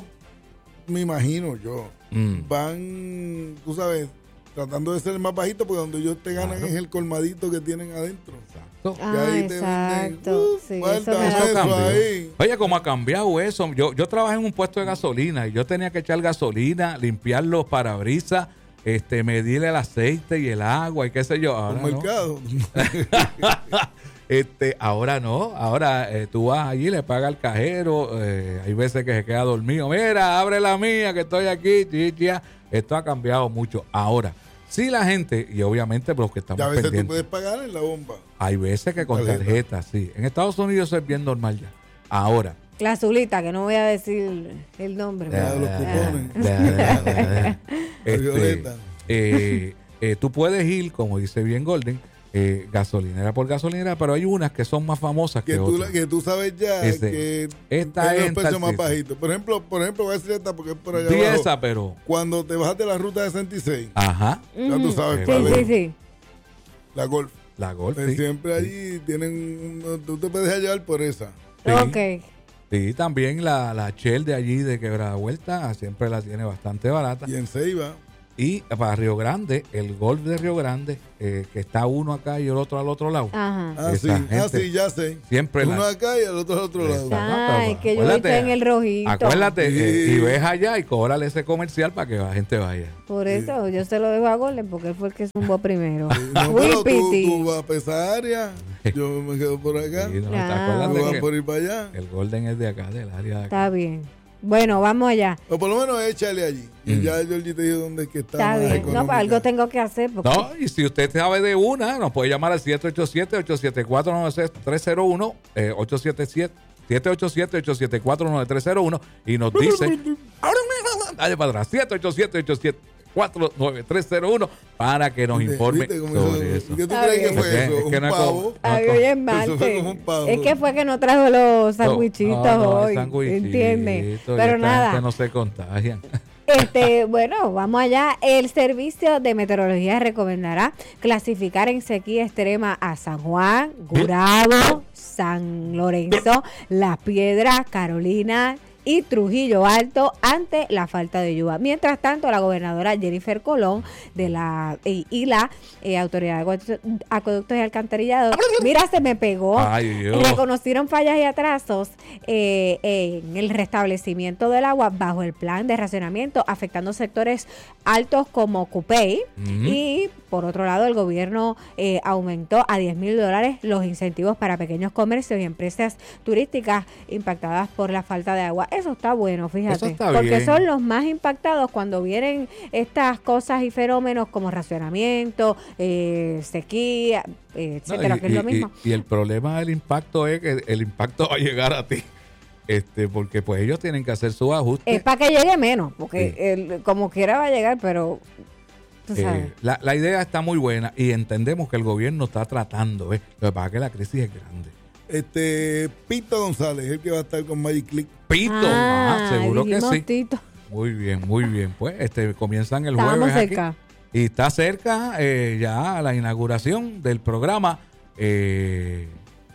Speaker 1: me imagino yo,
Speaker 2: Mm.
Speaker 1: van, tú sabes, tratando de ser el más bajito, porque donde ellos te ganan
Speaker 2: Claro.
Speaker 1: es el colmadito que tienen adentro.
Speaker 2: Exacto.
Speaker 1: Y
Speaker 3: Ah,
Speaker 1: ahí te venden,
Speaker 3: exacto.
Speaker 1: uh,
Speaker 3: Sí,
Speaker 1: guarda
Speaker 3: eso me
Speaker 2: Eso
Speaker 3: da-
Speaker 1: eso
Speaker 2: cambió.
Speaker 1: ahí.
Speaker 2: Oye, ¿cómo ha cambiado eso? Yo, yo trabajé en un puesto de gasolina y yo tenía que echar gasolina, limpiar los parabrisas, este, medir el aceite y el agua y qué sé yo. Ahora
Speaker 1: Un
Speaker 2: no.
Speaker 1: mercado.
Speaker 2: este, ahora no, ahora eh, tú vas allí, le pagas al cajero, eh, hay veces que se queda dormido, mira, abre la mía que estoy aquí, chichia. Esto ha cambiado mucho. Ahora, si la gente, y obviamente los que estamos
Speaker 1: Ya a veces tú
Speaker 2: pendientes,
Speaker 1: puedes pagar en la bomba.
Speaker 2: hay veces que con
Speaker 1: Tarjeta.
Speaker 2: tarjeta, sí. En Estados Unidos eso es bien normal ya. Ahora,
Speaker 3: La azulita, que no voy a decir el nombre.
Speaker 1: Ya,
Speaker 3: pero-
Speaker 1: los
Speaker 3: Ah.
Speaker 1: cupones.
Speaker 2: deja, deja, deja, deja. Este,
Speaker 1: Violeta.
Speaker 2: eh, eh, tú puedes ir, como dice bien Golden, eh, gasolinera por gasolinera, pero hay unas que son más famosas que,
Speaker 1: Que tú,
Speaker 2: otras.
Speaker 1: la- que tú sabes ya
Speaker 2: Ese,
Speaker 1: que
Speaker 2: esta
Speaker 1: es
Speaker 2: es
Speaker 1: los precios
Speaker 2: tal
Speaker 1: más
Speaker 2: sitio.
Speaker 1: bajitos. Por ejemplo, por ejemplo, voy a decir esta porque es por allá
Speaker 2: Di
Speaker 1: abajo.
Speaker 2: esa, pero...
Speaker 1: Cuando te bajas de la ruta sesenta y seis,
Speaker 2: Ajá,
Speaker 1: ya tú sabes
Speaker 2: Sí,
Speaker 1: cuál
Speaker 3: Sí,
Speaker 1: es.
Speaker 3: sí, sí.
Speaker 1: La Golf.
Speaker 2: la Golf.
Speaker 1: Pues
Speaker 2: sí.
Speaker 1: siempre allí tienen, un- tú te puedes llevar por esa.
Speaker 2: Sí.
Speaker 3: Ok.
Speaker 2: Sí, también la, la Shell de allí de Quebrada Vuelta siempre la tiene bastante barata.
Speaker 1: Y en Ceiba,
Speaker 2: Y para Río Grande, el Golf de Río Grande, eh, que está uno acá y el otro al otro lado.
Speaker 3: Ajá.
Speaker 1: ah, sí,
Speaker 2: Esa
Speaker 1: ah,
Speaker 2: gente
Speaker 1: sí, ya sé.
Speaker 2: siempre
Speaker 1: Uno
Speaker 2: la-
Speaker 1: acá y el otro al otro lado.
Speaker 2: Exacto.
Speaker 3: Ay, que yo
Speaker 2: Acuérdate,
Speaker 3: estoy en el rojito.
Speaker 2: Acuérdate,
Speaker 1: Sí.
Speaker 2: eh, y ves allá y cóbrale ese comercial para que la gente vaya.
Speaker 3: Por eso yo se lo dejo a Golden, porque él fue el que zumbó primero.
Speaker 1: Sí, no,
Speaker 3: Uy,
Speaker 1: pero tú,
Speaker 3: Piti.
Speaker 1: tú vas para esa área, yo me quedo por acá.
Speaker 2: Sí, no, ¿te
Speaker 3: Ah,
Speaker 2: acuerdas
Speaker 1: Tú
Speaker 2: de
Speaker 1: vas
Speaker 2: que
Speaker 1: por ir para allá.
Speaker 2: el Golden es de acá, del área de acá?
Speaker 3: Está bien. Bueno, vamos allá.
Speaker 1: O por lo menos échale allí. Y
Speaker 2: Mm.
Speaker 1: ya Georgie te dijo dónde es que está.
Speaker 3: Está
Speaker 1: más
Speaker 3: bien. No,
Speaker 1: económica.
Speaker 3: pues algo tengo que hacer. Porque...
Speaker 2: No, y si usted sabe de una, nos puede llamar al siete ocho siete, ocho siete cuatro, nueve tres cero uno, eh, ocho siete siete, siete ocho siete, ocho siete cuatro, nueve tres cero uno y nos dice, dale para atrás, siete ocho siete, ocho siete cuatro, nueve tres cero uno para que nos
Speaker 1: ¿Viste?
Speaker 2: informe
Speaker 1: ¿Viste cómo
Speaker 2: sobre
Speaker 1: hizo-
Speaker 2: eso.
Speaker 1: ¿Qué tú
Speaker 3: Está
Speaker 1: crees que
Speaker 3: bien.
Speaker 1: fue
Speaker 2: Es que-
Speaker 1: eso?
Speaker 2: es que
Speaker 1: ¿Un
Speaker 2: no es
Speaker 1: pavo?
Speaker 2: como-
Speaker 3: Ay,
Speaker 2: no,
Speaker 3: hoy es
Speaker 1: Eso fue
Speaker 3: martes.
Speaker 1: como un pavo.
Speaker 3: Es que fue que no trajo los sandwichitos
Speaker 2: No, no,
Speaker 3: hoy.
Speaker 2: sandwichitos,
Speaker 3: ¿Entiendes?
Speaker 2: y
Speaker 3: Pero
Speaker 2: esta
Speaker 3: nada.
Speaker 2: gente no se contagian.
Speaker 3: Este, bueno, vamos allá. El Servicio de Meteorología recomendará clasificar en sequía extrema a San Juan, Gurabo, San Lorenzo, Las Piedras, Carolina y Trujillo Alto ante la falta de lluvia. Mientras tanto, la gobernadora Jennifer Colón de la y, y la eh, Autoridad de Acueductos y Alcantarillados, mira, se me pegó, Ay, reconocieron fallas y atrasos eh, eh, en el restablecimiento del agua bajo el plan de racionamiento, afectando sectores altos como Cupey, uh-huh. y por otro lado el gobierno eh, aumentó a diez mil dólares los incentivos para pequeños comercios y empresas turísticas impactadas por la falta de agua. Eso está bueno, fíjate, Eso está porque bien. Son los más impactados cuando vienen estas cosas y fenómenos como racionamiento, eh, sequía, eh, etcétera, no, y, que es lo mismo.
Speaker 2: Y, y el problema del impacto es que el impacto va a llegar a ti. Este, porque pues ellos tienen que hacer su ajuste.
Speaker 3: Es para que llegue menos, porque sí. el, como quiera va a llegar, pero tú sabes.
Speaker 2: Eh, la, la idea está muy buena y entendemos que el gobierno está tratando, ¿ves? Lo que pasa es que la crisis es grande.
Speaker 1: Este, Pito González, el que va a estar con Magic Click.
Speaker 2: Pito, ah, ah, seguro que sí.
Speaker 3: Tito.
Speaker 2: Muy bien, muy bien. Pues este comienzan el
Speaker 3: Estábamos
Speaker 2: jueves
Speaker 3: cerca.
Speaker 2: Aquí, y está cerca eh, ya la inauguración del programa. Eh,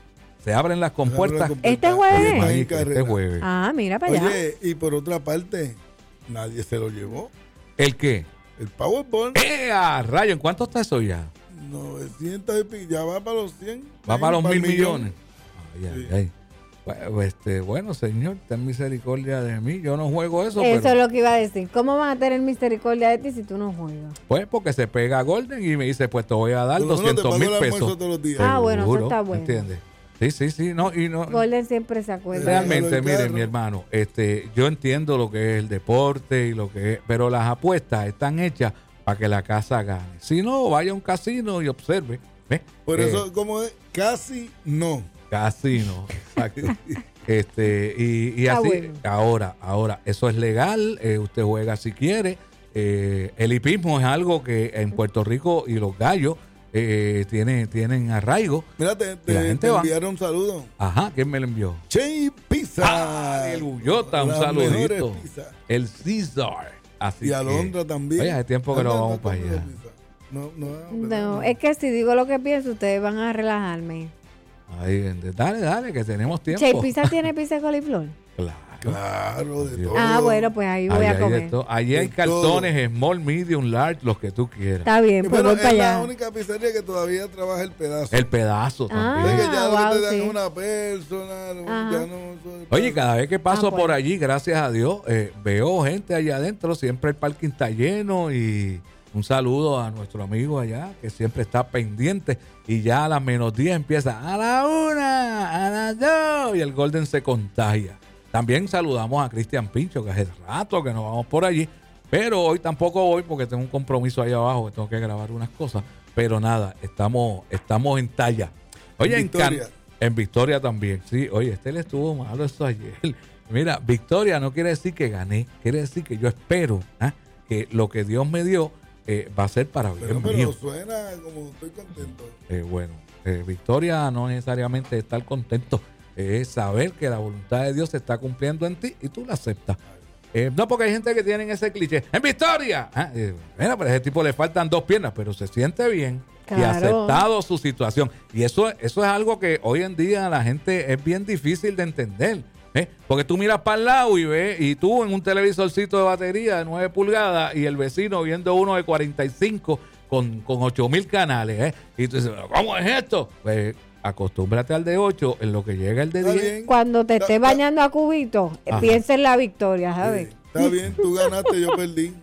Speaker 2: Se abren las compuertas.
Speaker 3: ¿Este jueves?
Speaker 2: Este jueves.
Speaker 3: Ah, mira para allá.
Speaker 1: Oye, y por otra parte, nadie se lo llevó.
Speaker 2: ¿El qué?
Speaker 1: El Powerball.
Speaker 2: ¡Eh, a rayo! ¿En cuánto está eso ya?
Speaker 1: novecientos y pico. Ya va para los cien.
Speaker 2: Va para los mil millones. Ay, ay, ay. Bueno, este, bueno, señor, ten misericordia de mí. Yo no juego eso.
Speaker 3: Eso
Speaker 2: pero...
Speaker 3: es lo que iba a decir. ¿Cómo van a tener misericordia de ti si tú no juegas?
Speaker 2: Pues porque se pega Golden y me dice, pues te voy a dar doscientos mil pesos.
Speaker 1: Todos los días.
Speaker 3: Ah, bueno, eso está bueno.
Speaker 2: ¿Entiendes? Sí, sí, sí, no, y no.
Speaker 3: Golden siempre se acuerda.
Speaker 2: Realmente, mire, mi hermano, este, yo entiendo lo que es el deporte y lo que es, pero las apuestas están hechas para que la casa gane. Si no, vaya a un casino y observe. ¿Ves?
Speaker 1: Por
Speaker 2: eh,
Speaker 1: eso, como es, casi no.
Speaker 2: Casi no. Exacto. este, y, y así, bueno. ahora, ahora, eso es legal, eh, usted juega si quiere. Eh, el hipismo es algo que en Puerto Rico y los gallos Eh, tiene, tienen arraigo.
Speaker 1: Mira, te, te, te enviaron un saludo.
Speaker 2: Ajá, ¿quién me lo envió?
Speaker 1: Che Pizza.
Speaker 2: Ah, el Bullota, un saludito. El César. Así
Speaker 1: y Alondra también.
Speaker 2: Oye, hace tiempo que no, no vamos no para allá.
Speaker 3: No, no, no, no, es que si digo lo que pienso, ustedes van a relajarme.
Speaker 2: Ay, dale, dale, que tenemos tiempo.
Speaker 3: Che Pizza tiene pizza de coliflor.
Speaker 2: Claro.
Speaker 1: Claro, de todo.
Speaker 3: Ah, bueno, pues ahí voy
Speaker 2: ahí
Speaker 3: a comer.
Speaker 2: Allí hay calzones, small, medium, large, los que tú quieras.
Speaker 3: Está bien, pues voy para allá.
Speaker 1: Es la única pizzería que todavía trabaja el pedazo.
Speaker 2: El pedazo
Speaker 3: ah,
Speaker 2: también.
Speaker 1: Es que ya
Speaker 3: wow,
Speaker 1: te dan
Speaker 3: sí.
Speaker 1: una personal. Ya no,
Speaker 2: Oye, cada vez que paso
Speaker 3: ah, pues.
Speaker 2: por allí, gracias a Dios, eh, veo gente allá adentro. Siempre el parking está lleno y un saludo a nuestro amigo allá que siempre está pendiente. Y ya a las menos diez empieza a la una, a las dos y el Golden se contagia. También saludamos a Cristian Pincho, que hace rato que nos vamos por allí, pero hoy tampoco voy porque tengo un compromiso ahí abajo, que tengo que grabar unas cosas, pero nada, estamos, estamos en talla. Oye, en Victoria. En, en Victoria también, sí, oye, este le estuvo malo eso ayer. Mira, Victoria no quiere decir que gané, quiere decir que yo espero ¿eh? que lo que Dios me dio eh, va a ser para bien
Speaker 1: pero, pero
Speaker 2: mío.
Speaker 1: Suena como estoy contento.
Speaker 2: Eh, bueno, eh, Victoria no necesariamente estar contento, es saber que la voluntad de Dios se está cumpliendo en ti y tú la aceptas. Eh, no porque hay gente que tienen ese cliché. ¡En Victoria! Ah, eh, mira, pero a ese tipo le faltan dos piernas, pero se siente bien claro. y ha aceptado su situación. Y eso, eso es algo que hoy en día la gente es bien difícil de entender. ¿eh? Porque tú miras para el lado y ves, y tú en un televisorcito de batería de nueve pulgadas y el vecino viendo uno de cuarenta y cinco con, con ocho mil canales. ¿eh? Y tú dices, ¿cómo es esto? Pues acostúmbrate al de ocho en lo que llega el de diez.
Speaker 3: Cuando te estés bañando a cubito, Ajá. piensa en la victoria, ¿sabes?
Speaker 1: Sí, está bien, tú ganaste, yo perdí.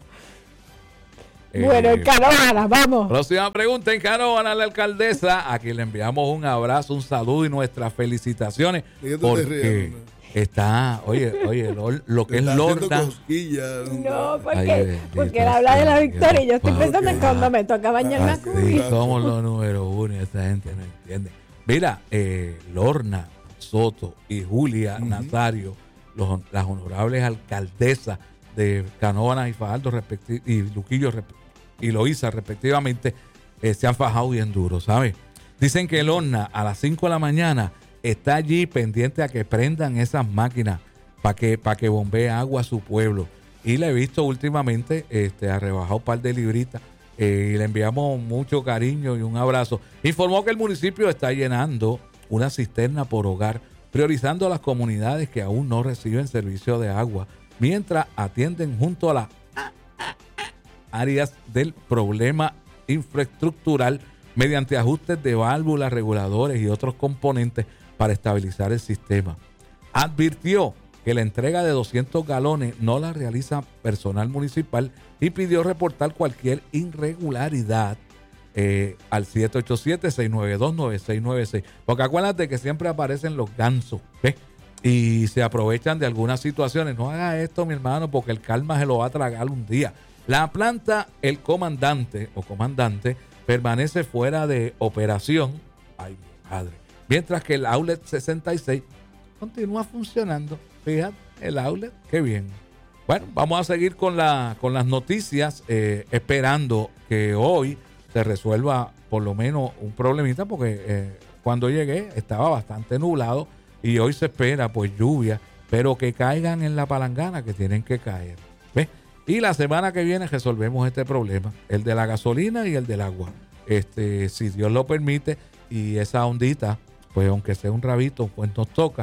Speaker 3: Eh, bueno, en Canóvana, vamos.
Speaker 2: Próxima pregunta en Canóvana, la alcaldesa, a quien le enviamos un abrazo, un saludo y nuestras felicitaciones. Porque está, oye, oye, lo, lo que es Lorna.
Speaker 3: No, porque, Ay, porque él habla de la victoria y yo estoy pensando en cuando me toca bañarme a cubito.
Speaker 2: Somos los número uno y esa gente no entiende. Mira, eh, Lorna Soto y Julia uh-huh. Nazario, los, las honorables alcaldesas de Canóvana y Fajardo respecti- y Luquillo rep- y Loíza respectivamente, eh, se han fajado bien duro, ¿sabes? Dicen que Lorna a las cinco de la mañana está allí pendiente a que prendan esas máquinas para que, pa que bombee agua a su pueblo. Y le he visto últimamente, este, ha rebajado un par de libritas. Eh, y le enviamos mucho cariño y un abrazo. Informó que el municipio está llenando una cisterna por hogar priorizando a las comunidades que aún no reciben servicio de agua, mientras atienden junto a las áreas del problema infraestructural mediante ajustes de válvulas, reguladores y otros componentes para estabilizar el sistema. Advirtió que la entrega de doscientos galones no la realiza personal municipal y pidió reportar cualquier irregularidad eh, al siete ocho siete, seis nueve dos, nueve seis nueve seis. Porque acuérdate que siempre aparecen los gansos, ¿ves? Y se aprovechan de algunas situaciones. No haga esto, mi hermano, porque el karma se lo va a tragar un día. La planta, el comandante o comandante, permanece fuera de operación. Ay, mi madre. Mientras que el outlet sesenta y seis continúa funcionando. Fíjate, el outlet, qué bien. Bueno, vamos a seguir con, la, con las noticias, eh, esperando que hoy se resuelva por lo menos un problemita, porque eh, cuando llegué estaba bastante nublado y hoy se espera pues lluvia, pero que caigan en la palangana que tienen que caer. ¿Ves? Y la semana que viene resolvemos este problema, el de la gasolina y el del agua. Este, si Dios lo permite, y esa ondita, pues aunque sea un rabito, pues nos toca.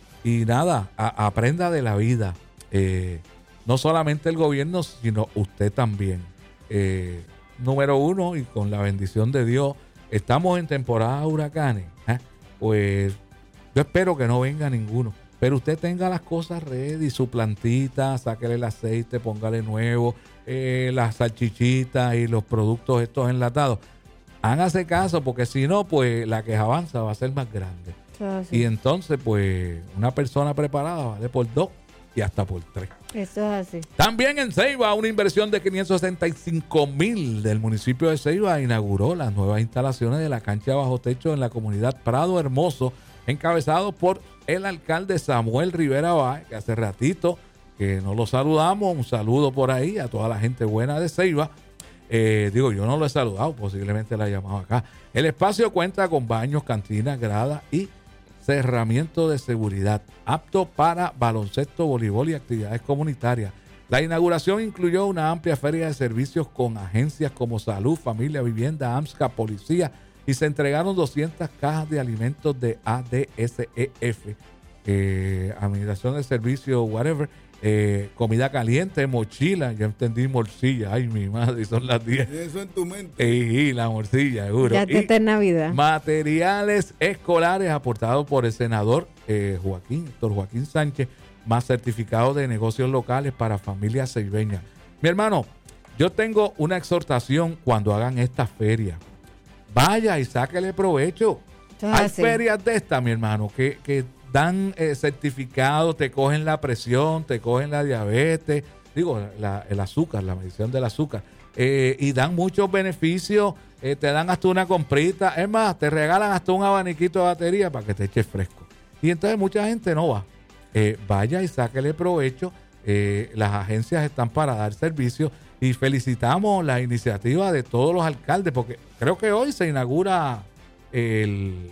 Speaker 2: Y nada, a, aprenda de la vida. Eh, no solamente el gobierno, sino usted también. Eh, número uno, y con la bendición de Dios, estamos en temporada de huracanes. ¿eh? Pues yo espero que no venga ninguno. Pero usted tenga las cosas ready, su plantita, sáquele el aceite, póngale nuevo, eh, las salchichitas y los productos estos enlatados. Hágase caso, porque si no, pues la que avanza va a ser más grande. Y entonces, pues, una persona preparada vale por dos y hasta por tres.
Speaker 3: Eso es así.
Speaker 2: También en Ceiba, una inversión de quinientos sesenta y cinco mil del municipio de Ceiba inauguró las nuevas instalaciones de la cancha bajo techo en la comunidad Prado Hermoso, encabezado por el alcalde Samuel Rivera Báez, que hace ratito que no lo saludamos. Un saludo por ahí a toda la gente buena de Ceiba. Eh, digo, yo no lo he saludado, posiblemente la he llamado acá. El espacio cuenta con baños, cantinas, gradas y cerramiento de seguridad, apto para baloncesto, voleibol y actividades comunitarias. La inauguración incluyó una amplia feria de servicios con agencias como Salud, Familia, Vivienda, AMSCA, Policía, y se entregaron doscientas cajas de alimentos de A D S E F, eh, Administración de Servicios, whatever, eh, comida caliente, mochila, yo entendí morcilla, ay mi madre, son las diez.
Speaker 1: Eso en tu mente.
Speaker 2: Y, y la morcilla, seguro.
Speaker 3: Ya está en Navidad.
Speaker 2: Materiales escolares aportados por el senador eh, Joaquín, doctor Joaquín Sánchez, más certificados de negocios locales para familias ceibeñas. Mi hermano, yo tengo una exhortación cuando hagan esta feria. Vaya y sáquele provecho.
Speaker 3: Entonces,
Speaker 2: Hay
Speaker 3: así.
Speaker 2: ferias de estas, mi hermano, que, que dan eh, certificados, te cogen la presión, te cogen la diabetes, digo, la, el azúcar, la medición del azúcar, eh, y dan muchos beneficios, eh, te dan hasta una comprita, es más, te regalan hasta un abaniquito de batería para que te eches fresco. Y entonces mucha gente no va. Eh, vaya y sáquele provecho, eh, las agencias están para dar servicio y felicitamos la iniciativa de todos los alcaldes, porque creo que hoy se inaugura el...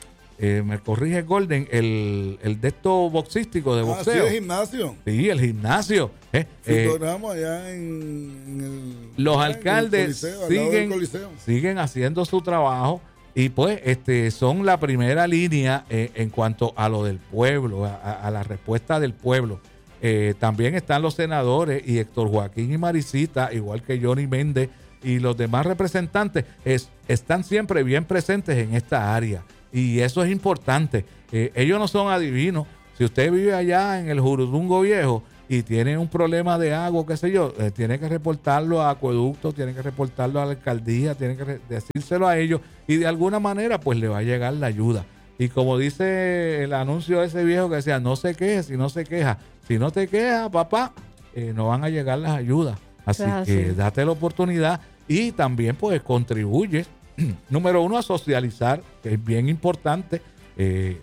Speaker 2: Eh, me corrige Golden, el, el de estos boxísticos de boxeo.
Speaker 1: Ah, sí, el gimnasio.
Speaker 2: Sí, el gimnasio. Eh, eh,
Speaker 1: allá en, en el,
Speaker 2: los
Speaker 1: en
Speaker 2: alcaldes
Speaker 1: el Coliseo,
Speaker 2: siguen, siguen haciendo su trabajo y pues este son la primera línea eh, en cuanto a lo del pueblo, a, a la respuesta del pueblo. Eh, también están los senadores y Héctor Joaquín y Maricita, igual que Johnny Méndez y los demás representantes, es, están siempre bien presentes en esta área. Y eso es importante. Eh, ellos no son adivinos. Si usted vive allá en el Jurudungo Viejo y tiene un problema de agua, qué sé yo, eh, tiene que reportarlo a Acueducto, tiene que reportarlo a la alcaldía, tiene que re- decírselo a ellos y de alguna manera pues le va a llegar la ayuda. Y como dice el anuncio de ese viejo que decía, no se queje si no se queja. Si no te quejas, papá, eh, no van a llegar las ayudas. Así
Speaker 3: Claro,
Speaker 2: que
Speaker 3: sí.
Speaker 2: date la oportunidad y también pues contribuye. Número uno, a socializar, que es bien importante. Eh,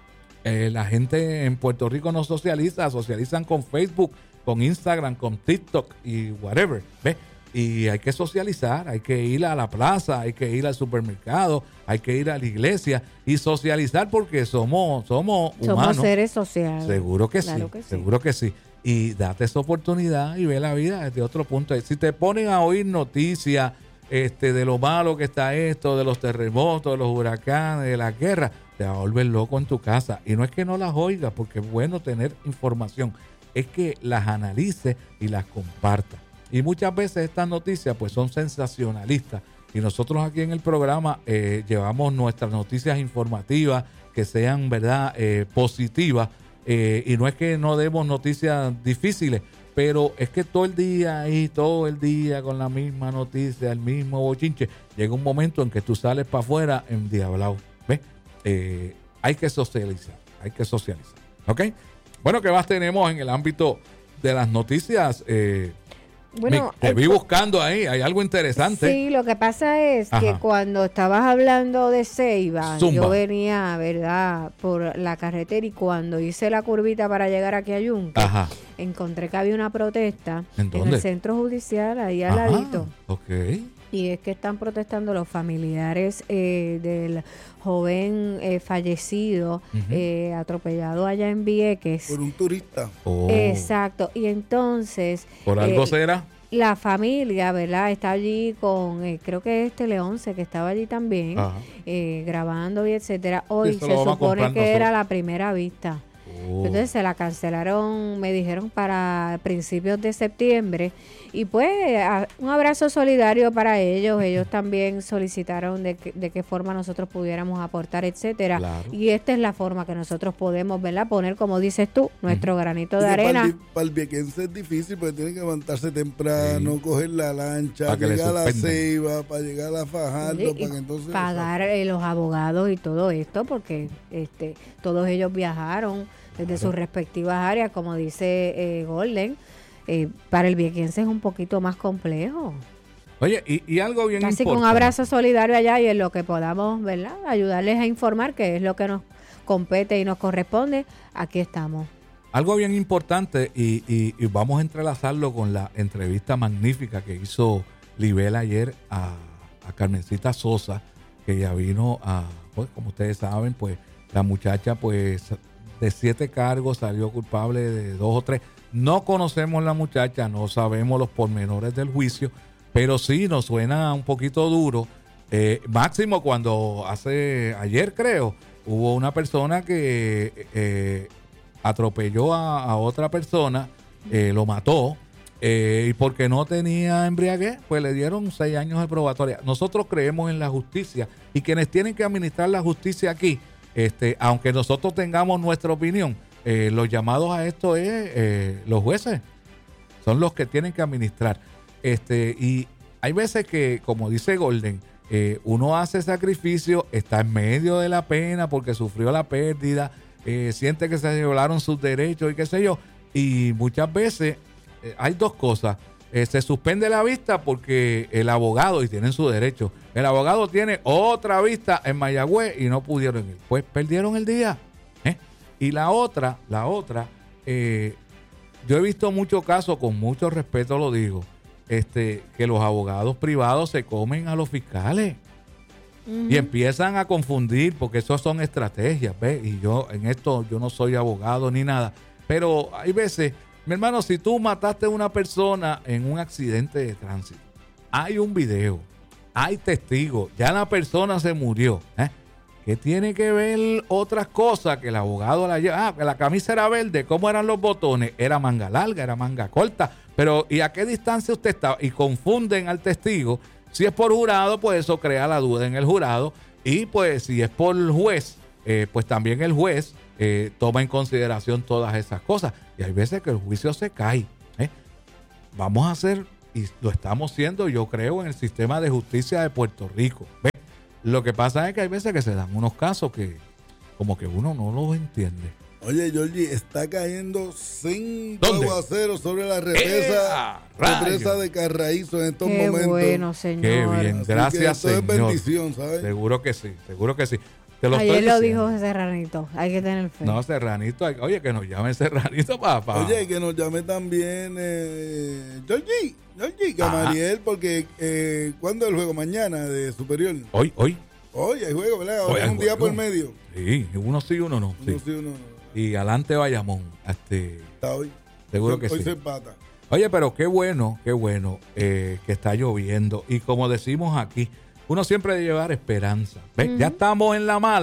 Speaker 2: eh, la gente en Puerto Rico no socializa, socializan con Facebook, con Instagram, con TikTok y whatever. ¿Ves? Y hay que socializar, hay que ir a la plaza, hay que ir al supermercado, hay que ir a la iglesia y socializar porque somos, somos humanos.
Speaker 3: Somos seres sociales.
Speaker 2: Seguro que
Speaker 3: Claro
Speaker 2: sí,
Speaker 3: que sí.
Speaker 2: seguro que sí. Y date esa oportunidad y ve la vida desde otro punto. Si te ponen a oír noticias este, de lo malo que está esto, de los terremotos, de los huracanes, de la guerra, te va a volver loco en tu casa. Y no es que no las oigas, porque es bueno tener información, es que las analices y las compartas. Y muchas veces estas noticias pues son sensacionalistas. Y nosotros aquí en el programa eh, llevamos nuestras noticias informativas que sean, ¿verdad?, eh, positivas. Eh, y no es que no demos noticias difíciles, pero es que todo el día ahí, todo el día con la misma noticia, el mismo bochinche, llega un momento en que tú sales para afuera endiablado. ¿Ves? Eh, hay que socializar, hay que socializar. ¿Ok? Bueno, ¿qué más tenemos en el ámbito de las noticias? Eh,
Speaker 3: Bueno,
Speaker 2: te vi buscando ahí, hay algo interesante.
Speaker 3: Sí, lo que pasa es Ajá. que cuando estabas hablando de Ceiba, Zumba. Yo venía, ¿verdad?, por la carretera y cuando hice la curvita para llegar aquí a Yunque, Ajá. encontré que había una protesta
Speaker 2: ¿En,
Speaker 3: en el centro judicial, ahí al
Speaker 2: Ajá.
Speaker 3: ladito.
Speaker 2: Ok.
Speaker 3: Y es que están protestando los familiares eh, del joven eh, fallecido, uh-huh. eh, atropellado allá en Vieques.
Speaker 1: Por un turista.
Speaker 2: Oh.
Speaker 3: Exacto. Y entonces...
Speaker 2: ¿Por algo
Speaker 3: eh,
Speaker 2: será?
Speaker 3: La familia, ¿verdad? Está allí con, eh, creo que es Teleonce, que estaba allí también, eh, grabando y etcétera. Hoy sí, se supone que nosotros. Era la primera vista. Oh. Entonces se la cancelaron, me dijeron, para principios de septiembre. Y pues a, un abrazo solidario para ellos. Ellos también solicitaron de, que, de qué forma nosotros pudiéramos aportar, etcétera.
Speaker 2: Claro.
Speaker 3: Y esta es la forma que nosotros podemos, ¿verdad?, poner, como dices tú, nuestro uh-huh. granito de arena.
Speaker 1: Para el, para el viequense es difícil porque tienen que levantarse temprano, sí. coger la lancha, para llegar a la Ceiba, para llegar a Fajardo, sí, para que entonces
Speaker 3: pagar eh, los abogados y todo esto, porque este todos ellos viajaron desde claro. sus respectivas áreas, como dice eh, Golden. Eh, para el viequense es un poquito más complejo.
Speaker 2: Oye, y, y algo bien
Speaker 3: Así
Speaker 2: importante.
Speaker 3: que un abrazo solidario allá y en lo que podamos, ¿verdad?, ayudarles a informar, que es lo que nos compete y nos corresponde, aquí estamos.
Speaker 2: Algo bien importante, y, y, y vamos a entrelazarlo con la entrevista magnífica que hizo Libel ayer a, a Carmencita Sosa, que ya vino a, pues como ustedes saben, pues la muchacha pues de siete cargos salió culpable de dos o tres. No conocemos la muchacha, no sabemos los pormenores del juicio, pero sí nos suena un poquito duro. Eh, máximo cuando hace, ayer creo, hubo una persona que eh, atropelló a, a otra persona, eh, lo mató, eh, y porque no tenía embriaguez, pues le dieron seis años de probatoria. Nosotros creemos en la justicia y quienes tienen que administrar la justicia aquí, este, aunque nosotros tengamos nuestra opinión, Eh, los llamados a esto es eh, los jueces, son los que tienen que administrar. Este, y hay veces que, como dice Golden, eh, uno hace sacrificio, está en medio de la pena porque sufrió la pérdida, eh, siente que se violaron sus derechos y qué sé yo. Y muchas veces eh, hay dos cosas. Eh, se suspende la vista porque el abogado, y tienen su derecho, el abogado tiene otra vista en Mayagüez y no pudieron ir. Pues perdieron el día. Y la otra, la otra, eh, yo he visto muchos casos, con mucho respeto lo digo, este, que los abogados privados se comen a los fiscales uh-huh. y empiezan a confundir, porque eso son estrategias, ¿ves? Y yo en esto, yo no soy abogado ni nada, pero hay veces, mi hermano, si tú mataste a una persona en un accidente de tránsito, hay un video, hay testigos, ya la persona se murió, ¿eh? ¿Qué tiene que ver otras cosas que el abogado la lleva? Ah, que la camisa era verde, ¿cómo eran los botones? Era manga larga, era manga corta, pero ¿y a qué distancia usted estaba? Y confunden al testigo. Si es por jurado, pues eso crea la duda en el jurado, y pues si es por juez, eh, pues también el juez eh, toma en consideración todas esas cosas, y hay veces que el juicio se cae. ¿eh? Vamos a hacer, y lo estamos haciendo, yo creo, en el sistema de justicia de Puerto Rico. ¿ves? Lo que pasa es que hay veces que se dan unos casos que como que uno no los entiende.
Speaker 1: Oye, Georgie, está cayendo cinco aguaceros sobre la represa, represa de Carraízo en estos
Speaker 3: Qué
Speaker 1: momentos.
Speaker 3: Qué bueno, señor.
Speaker 2: Qué bien, gracias,
Speaker 1: esto
Speaker 2: señor.
Speaker 1: Es bendición, ¿sabes?
Speaker 2: Seguro que sí, seguro que sí. Te lo
Speaker 3: Ayer
Speaker 2: estoy
Speaker 3: lo
Speaker 2: diciendo.
Speaker 3: dijo Serranito, hay que tener fe.
Speaker 2: No, Serranito, hay, oye, que nos llame Serranito, papá.
Speaker 1: Oye, que nos llame también eh, Georgie, Georgie Gamaliel, porque eh, ¿cuándo es el juego? Mañana de Superior.
Speaker 2: Hoy, hoy.
Speaker 1: Hoy hay juego, ¿verdad? Hoy es un día por medio.
Speaker 2: Sí, uno sí, uno no.
Speaker 1: Uno
Speaker 2: sí,
Speaker 1: sí uno no.
Speaker 2: Y adelante Bayamón. Este,
Speaker 1: está hoy.
Speaker 2: Seguro
Speaker 1: hoy,
Speaker 2: que
Speaker 1: hoy
Speaker 2: sí.
Speaker 1: se empata.
Speaker 2: Oye, pero qué bueno, qué bueno eh, que está lloviendo. Y como decimos aquí, uno siempre debe llevar esperanza. ¿Ves? Uh-huh. Ya estamos en la mala,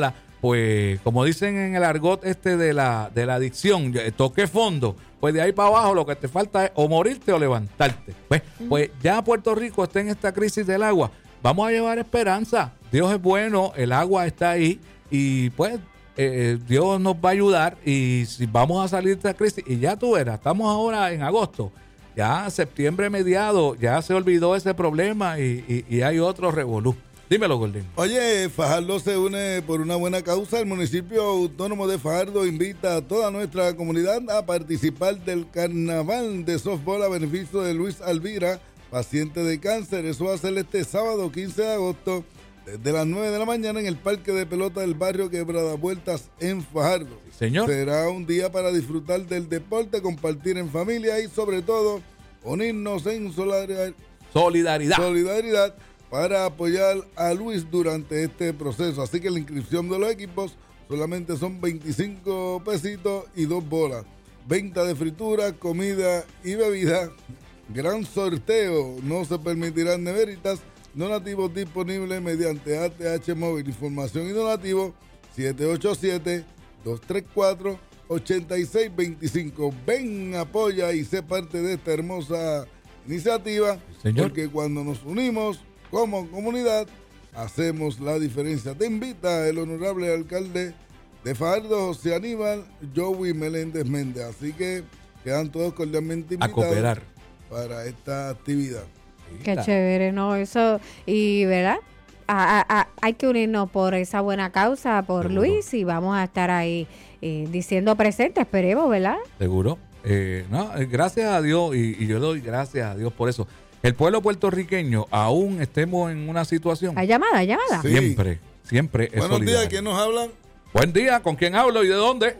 Speaker 2: pues como dicen en el argot este de la, de la adicción, toqué fondo, pues de ahí para abajo lo que te falta es o morirte o levantarte. Pues, uh-huh. pues ya Puerto Rico está en esta crisis del agua. Vamos a llevar esperanza. Dios es bueno, el agua está ahí y pues eh, Dios nos va a ayudar y si vamos a salir de esta crisis, y ya tú verás, estamos ahora en agosto, ya septiembre mediado, ya se olvidó ese problema y, y, y hay otro revolú. Dímelo, Gordín.
Speaker 1: Oye, Fajardo se une por una buena causa. El municipio autónomo de Fajardo invita a toda nuestra comunidad a participar del carnaval de softball a beneficio de Luis Alvira, paciente de cáncer. Eso va a ser este sábado quince de agosto desde las nueve de la mañana en el parque de pelota del barrio Quebrada Vueltas en Fajardo.
Speaker 2: Señor.
Speaker 1: Será un día para disfrutar del deporte, compartir en familia y sobre todo unirnos en solidaridad.
Speaker 2: Solidaridad.
Speaker 1: Solidaridad. Para apoyar a Luis durante este proceso. Así que la inscripción de los equipos solamente son veinticinco pesitos y dos bolas. Venta de fritura, comida y bebida. Gran sorteo. No se permitirán neveritas. Donativos disponibles mediante A T H móvil. Información y donativo siete ocho siete, dos tres cuatro, ocho seis dos cinco. Ven, apoya y sé parte de esta hermosa iniciativa.
Speaker 2: Señor.
Speaker 1: Porque cuando nos unimos como comunidad, hacemos la diferencia. Te invita el honorable alcalde de Fajardo, José Aníbal Joey Meléndez Méndez. Así que quedan todos cordialmente invitados
Speaker 2: a cooperar
Speaker 1: para esta actividad.
Speaker 3: Qué chévere, ¿no? Eso, y ¿verdad? A, a, a, hay que unirnos por esa buena causa, por Seguro. Luis, y vamos a estar ahí eh, diciendo presente, esperemos, ¿verdad?
Speaker 2: Seguro. Eh, no, gracias a Dios, y, y yo doy gracias a Dios por eso. El pueblo puertorriqueño, aún estemos en una situación.
Speaker 3: ¿Hay llamada? ¿Hay llamada?
Speaker 2: Sí. Siempre, siempre es
Speaker 1: Buenos
Speaker 2: solidario.
Speaker 1: días, ¿quién nos hablan?
Speaker 2: Buen día, ¿con quién hablo y de dónde?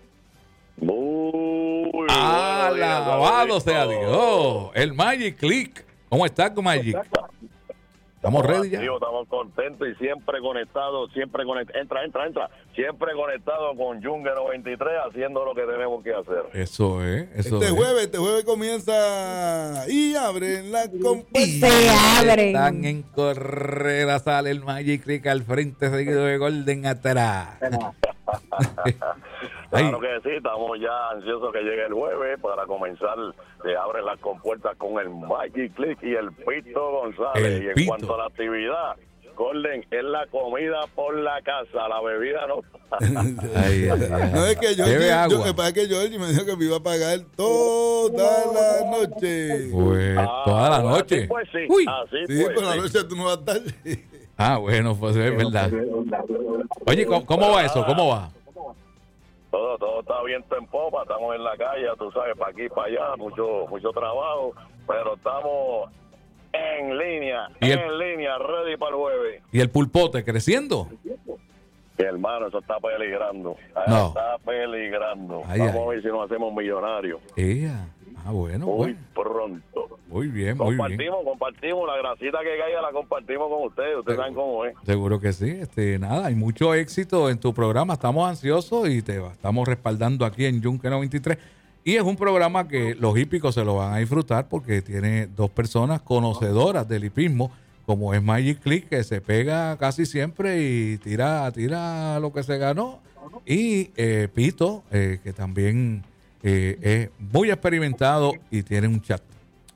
Speaker 4: Muy
Speaker 2: Alabado sea Dios. El Magic Click. ¿Cómo estás, con Magic? Estamos ready ya.
Speaker 4: Tío, estamos contentos y siempre conectados, siempre conectados. Entra, entra, entra. Siempre conectados con Jungle noventa y tres haciendo lo que tenemos que hacer.
Speaker 2: Eso es, eso
Speaker 1: este
Speaker 2: es.
Speaker 1: jueves, este jueves comienza y abren la
Speaker 3: Se
Speaker 1: compuerta.
Speaker 3: abren.
Speaker 2: Están en carrera, sale el Magic Click al frente, seguido de Golden atrás.
Speaker 4: Claro que sí, estamos ya ansiosos que llegue el jueves para comenzar. Se abren las compuertas con el Magic Click y el Pito González.
Speaker 2: El
Speaker 4: y en
Speaker 2: Pito.
Speaker 4: cuanto a la actividad, Golden, es la comida por la casa, la bebida no.
Speaker 2: Ay, ay, ay.
Speaker 1: No es que yo,
Speaker 2: Bebe
Speaker 1: yo,
Speaker 2: agua.
Speaker 1: yo, que que Georgie me dijo que me iba a pagar toda la noche.
Speaker 2: Pues,
Speaker 4: Ah,
Speaker 2: toda la
Speaker 4: bueno,
Speaker 2: noche.
Speaker 4: así pues sí,
Speaker 2: Uy.
Speaker 4: así
Speaker 1: Sí,
Speaker 4: pues
Speaker 1: pero la
Speaker 4: sí.
Speaker 1: noche tú no vas a estar.
Speaker 2: Ah, bueno, pues es verdad. Oye, ¿cómo, cómo va eso? ¿Cómo va?
Speaker 4: Todo, todo está viento en popa, estamos en la calle, tú sabes, para aquí y para allá, mucho, mucho trabajo, pero estamos en línea,
Speaker 2: ¿Y el-
Speaker 4: en línea, ready para el jueves.
Speaker 2: ¿Y el pulpote creciendo?
Speaker 4: Y hermano, eso está peligrando,
Speaker 2: No.
Speaker 4: está peligrando.
Speaker 2: Ay,
Speaker 4: Vamos
Speaker 2: ay.
Speaker 4: a ver si nos hacemos millonarios.
Speaker 2: Ella. Ah, bueno,
Speaker 4: Muy
Speaker 2: bueno.
Speaker 4: pronto.
Speaker 2: Muy bien, muy bien.
Speaker 4: Compartimos, compartimos, la grasita que caiga la compartimos con ustedes, ustedes saben cómo es.
Speaker 2: Seguro que sí. Este, nada, hay mucho éxito en tu programa. Estamos ansiosos y te estamos respaldando aquí en Yunque noventa y tres. Y es un programa que los hípicos se lo van a disfrutar porque tiene dos personas conocedoras del hipismo, como es Magic Click, que se pega casi siempre y tira, tira lo que se ganó. Y eh, Pito, eh, que también eh, es muy experimentado y tiene un chat.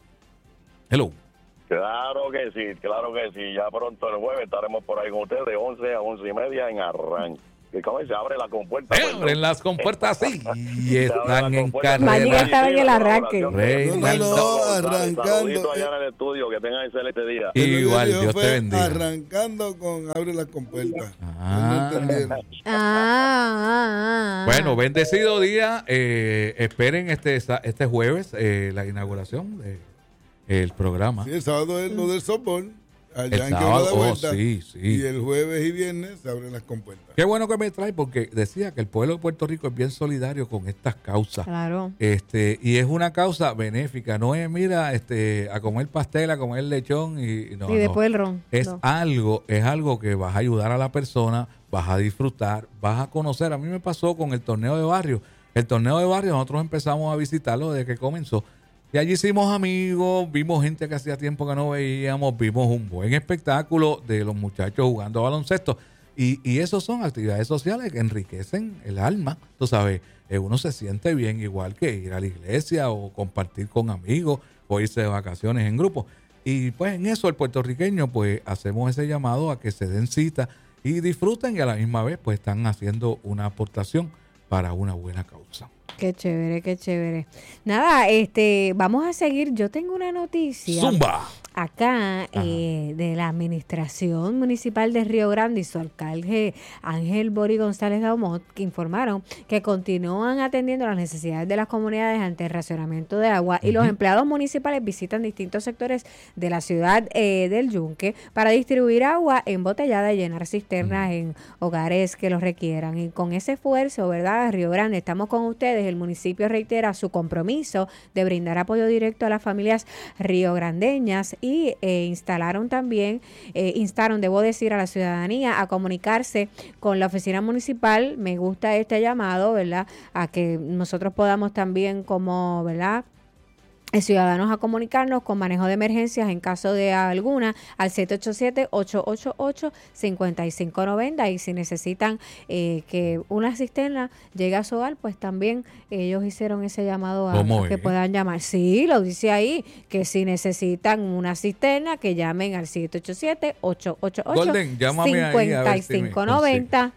Speaker 2: Hello.
Speaker 4: Claro que sí, claro que sí. Ya pronto el jueves estaremos por ahí con ustedes de once a once y media en arranque. ¿Y cómo se abre la compuerta?
Speaker 2: Se abren las compuertas sí y están en
Speaker 3: Magic
Speaker 2: carrera.
Speaker 3: estaba en el arranque.
Speaker 2: Reinaldo.
Speaker 1: No, no, arrancando.
Speaker 4: Saludito allá en el estudio, que tengan excelente día.
Speaker 2: Igual,
Speaker 1: Lo que dijo
Speaker 2: Dios te
Speaker 1: fue
Speaker 2: bendiga.
Speaker 1: Arrancando con abre las compuertas.
Speaker 2: Ah.
Speaker 1: No entendieron.
Speaker 3: Ah, ah, ah.
Speaker 2: Bueno, bendecido día. Eh, esperen este este jueves eh, la inauguración del programa.
Speaker 1: Sí, el sábado es lo del softball. Allá
Speaker 2: El
Speaker 1: en
Speaker 2: sábado,
Speaker 1: Quebrada
Speaker 2: oh,
Speaker 1: Vuelta.
Speaker 2: sí, sí.
Speaker 1: Y el jueves y viernes se abren las compuertas.
Speaker 2: Qué bueno que me trae porque decía que el pueblo de Puerto Rico es bien solidario con estas causas.
Speaker 3: Claro.
Speaker 2: Este, y es una causa benéfica, no es mira, este, a comer pastel, a comer lechón y no,
Speaker 3: y después
Speaker 2: no.
Speaker 3: el ron.
Speaker 2: Es
Speaker 3: No.
Speaker 2: algo, es algo que vas a ayudar a la persona, vas a disfrutar, vas a conocer. A mí me pasó con el torneo de barrio. El torneo de barrio nosotros empezamos a visitarlo desde que comenzó. Y allí hicimos amigos, vimos gente que hacía tiempo que no veíamos, vimos un buen espectáculo de los muchachos jugando baloncesto. Y, y eso son actividades sociales que enriquecen el alma. Tú sabes, eh, uno se siente bien igual que ir a la iglesia o compartir con amigos o irse de vacaciones en grupo. Y pues en eso el puertorriqueño pues hacemos ese llamado a que se den cita y disfruten y a la misma vez pues están haciendo una aportación para una buena causa.
Speaker 3: Qué chévere, qué chévere. Nada, este, vamos a seguir. Yo tengo una noticia.
Speaker 2: ¡Zumba!
Speaker 3: Acá eh, de la Administración Municipal de Río Grande y su alcalde Ángel Bori González Daumont, que informaron que continúan atendiendo las necesidades de las comunidades ante el racionamiento de agua. Uh-huh. Y los empleados municipales visitan distintos sectores de la ciudad eh, del Yunque para distribuir agua embotellada y llenar cisternas uh-huh. en hogares que los requieran. Y con ese esfuerzo, ¿verdad? Río Grande, estamos con ustedes. El municipio reitera su compromiso de brindar apoyo directo a las familias riograndeñas y eh, instalaron también, eh, instaron, debo decir, a la ciudadanía a comunicarse con la oficina municipal. Me gusta este llamado, ¿verdad? A que nosotros podamos también como, ¿verdad?, ciudadanos a comunicarnos con manejo de emergencias en caso de alguna al siete ocho siete, ocho ocho ocho, cinco cinco nueve cero y si necesitan eh, que una cisterna llegue a su hogar, pues también ellos hicieron ese llamado a, a que puedan llamar. Sí, lo dice ahí, que si necesitan una cisterna, que llamen al siete ocho siete, ocho ocho ocho, cinco cinco nueve cero.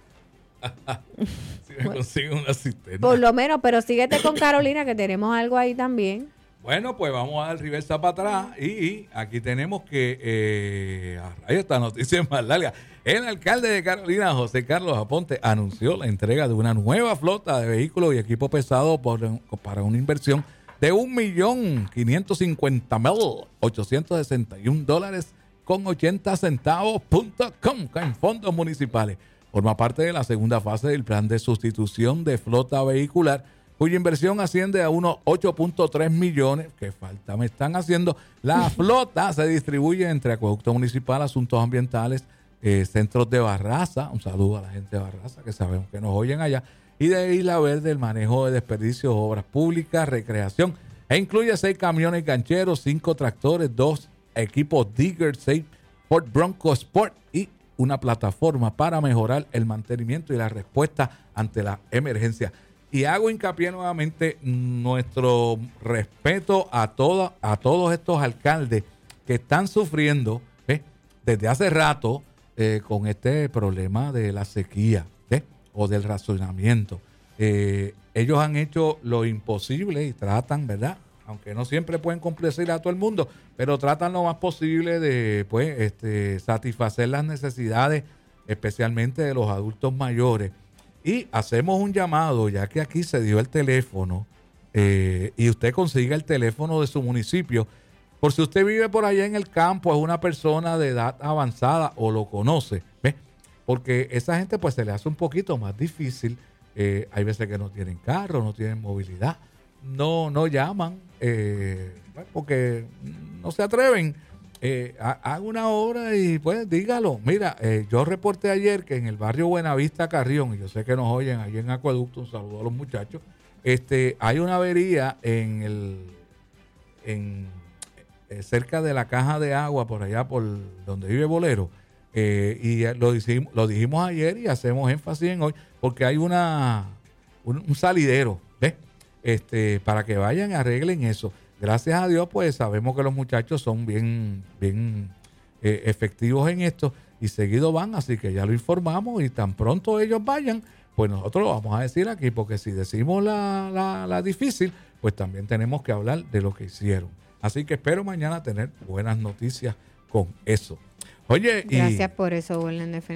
Speaker 2: Si me consiguen una cisterna.
Speaker 3: Por lo menos, pero síguete con Carolina, que tenemos algo ahí también.
Speaker 2: Bueno, pues vamos a dar reversa para atrás y, y aquí tenemos que, eh, ahí esta noticia es más larga. El alcalde de Carolina, José Carlos Aponte, anunció la entrega de una nueva flota de vehículos y equipo pesado por, para una inversión de un millón quinientos cincuenta mil ochocientos sesenta y un dólares con ochenta centavos punto com en fondos municipales. Forma parte de la segunda fase del plan de sustitución de flota vehicular, cuya inversión asciende a unos ocho punto tres millones, que falta me están haciendo. La flota se distribuye entre Acueducto Municipal, Asuntos Ambientales, eh, Centros de Barraza, un saludo a la gente de Barraza, que sabemos que nos oyen allá, y de Isla Verde, el manejo de desperdicios, obras públicas, recreación, e incluye seis camiones gancheros, cinco tractores, dos equipos Digger, seis Ford Bronco Sport y una plataforma para mejorar el mantenimiento y la respuesta ante la emergencia. Y hago hincapié nuevamente nuestro respeto a, toda, a todos estos alcaldes que están sufriendo ¿eh? desde hace rato eh, con este problema de la sequía ¿eh? o del racionamiento. Eh, ellos han hecho lo imposible y tratan, ¿verdad? Aunque no siempre pueden complacer a todo el mundo, pero tratan lo más posible de pues, este, satisfacer las necesidades, especialmente de los adultos mayores. Y hacemos un llamado, ya que aquí se dio el teléfono, eh, y usted consiga el teléfono de su municipio. Por si usted vive por allá en el campo, es una persona de edad avanzada o lo conoce, ¿ves? Porque esa gente pues se le hace un poquito más difícil. Eh, hay veces que no tienen carro, no tienen movilidad, no, no llaman, eh, porque no se atreven. Eh, haga una hora y pues dígalo. Mira, eh, yo reporté ayer que en el barrio Buenavista Carrión, y yo sé que nos oyen allí en Acueducto, un saludo a los muchachos, este, hay una avería en el en eh, cerca de la caja de agua, por allá por donde vive Bolero, eh, y lo dijimos, lo dijimos ayer y hacemos énfasis en hoy, porque hay una un, un salidero, ¿ves? Este, para que vayan y arreglen eso. Gracias a Dios, pues sabemos que los muchachos son bien, bien eh, efectivos en esto y seguido van, así que ya lo informamos y tan pronto ellos vayan, pues nosotros lo vamos a decir aquí, porque si decimos la, la, la difícil, pues también tenemos que hablar de lo que hicieron. Así que espero mañana tener buenas noticias con eso. Oye,
Speaker 3: gracias
Speaker 2: y,
Speaker 3: por eso, William.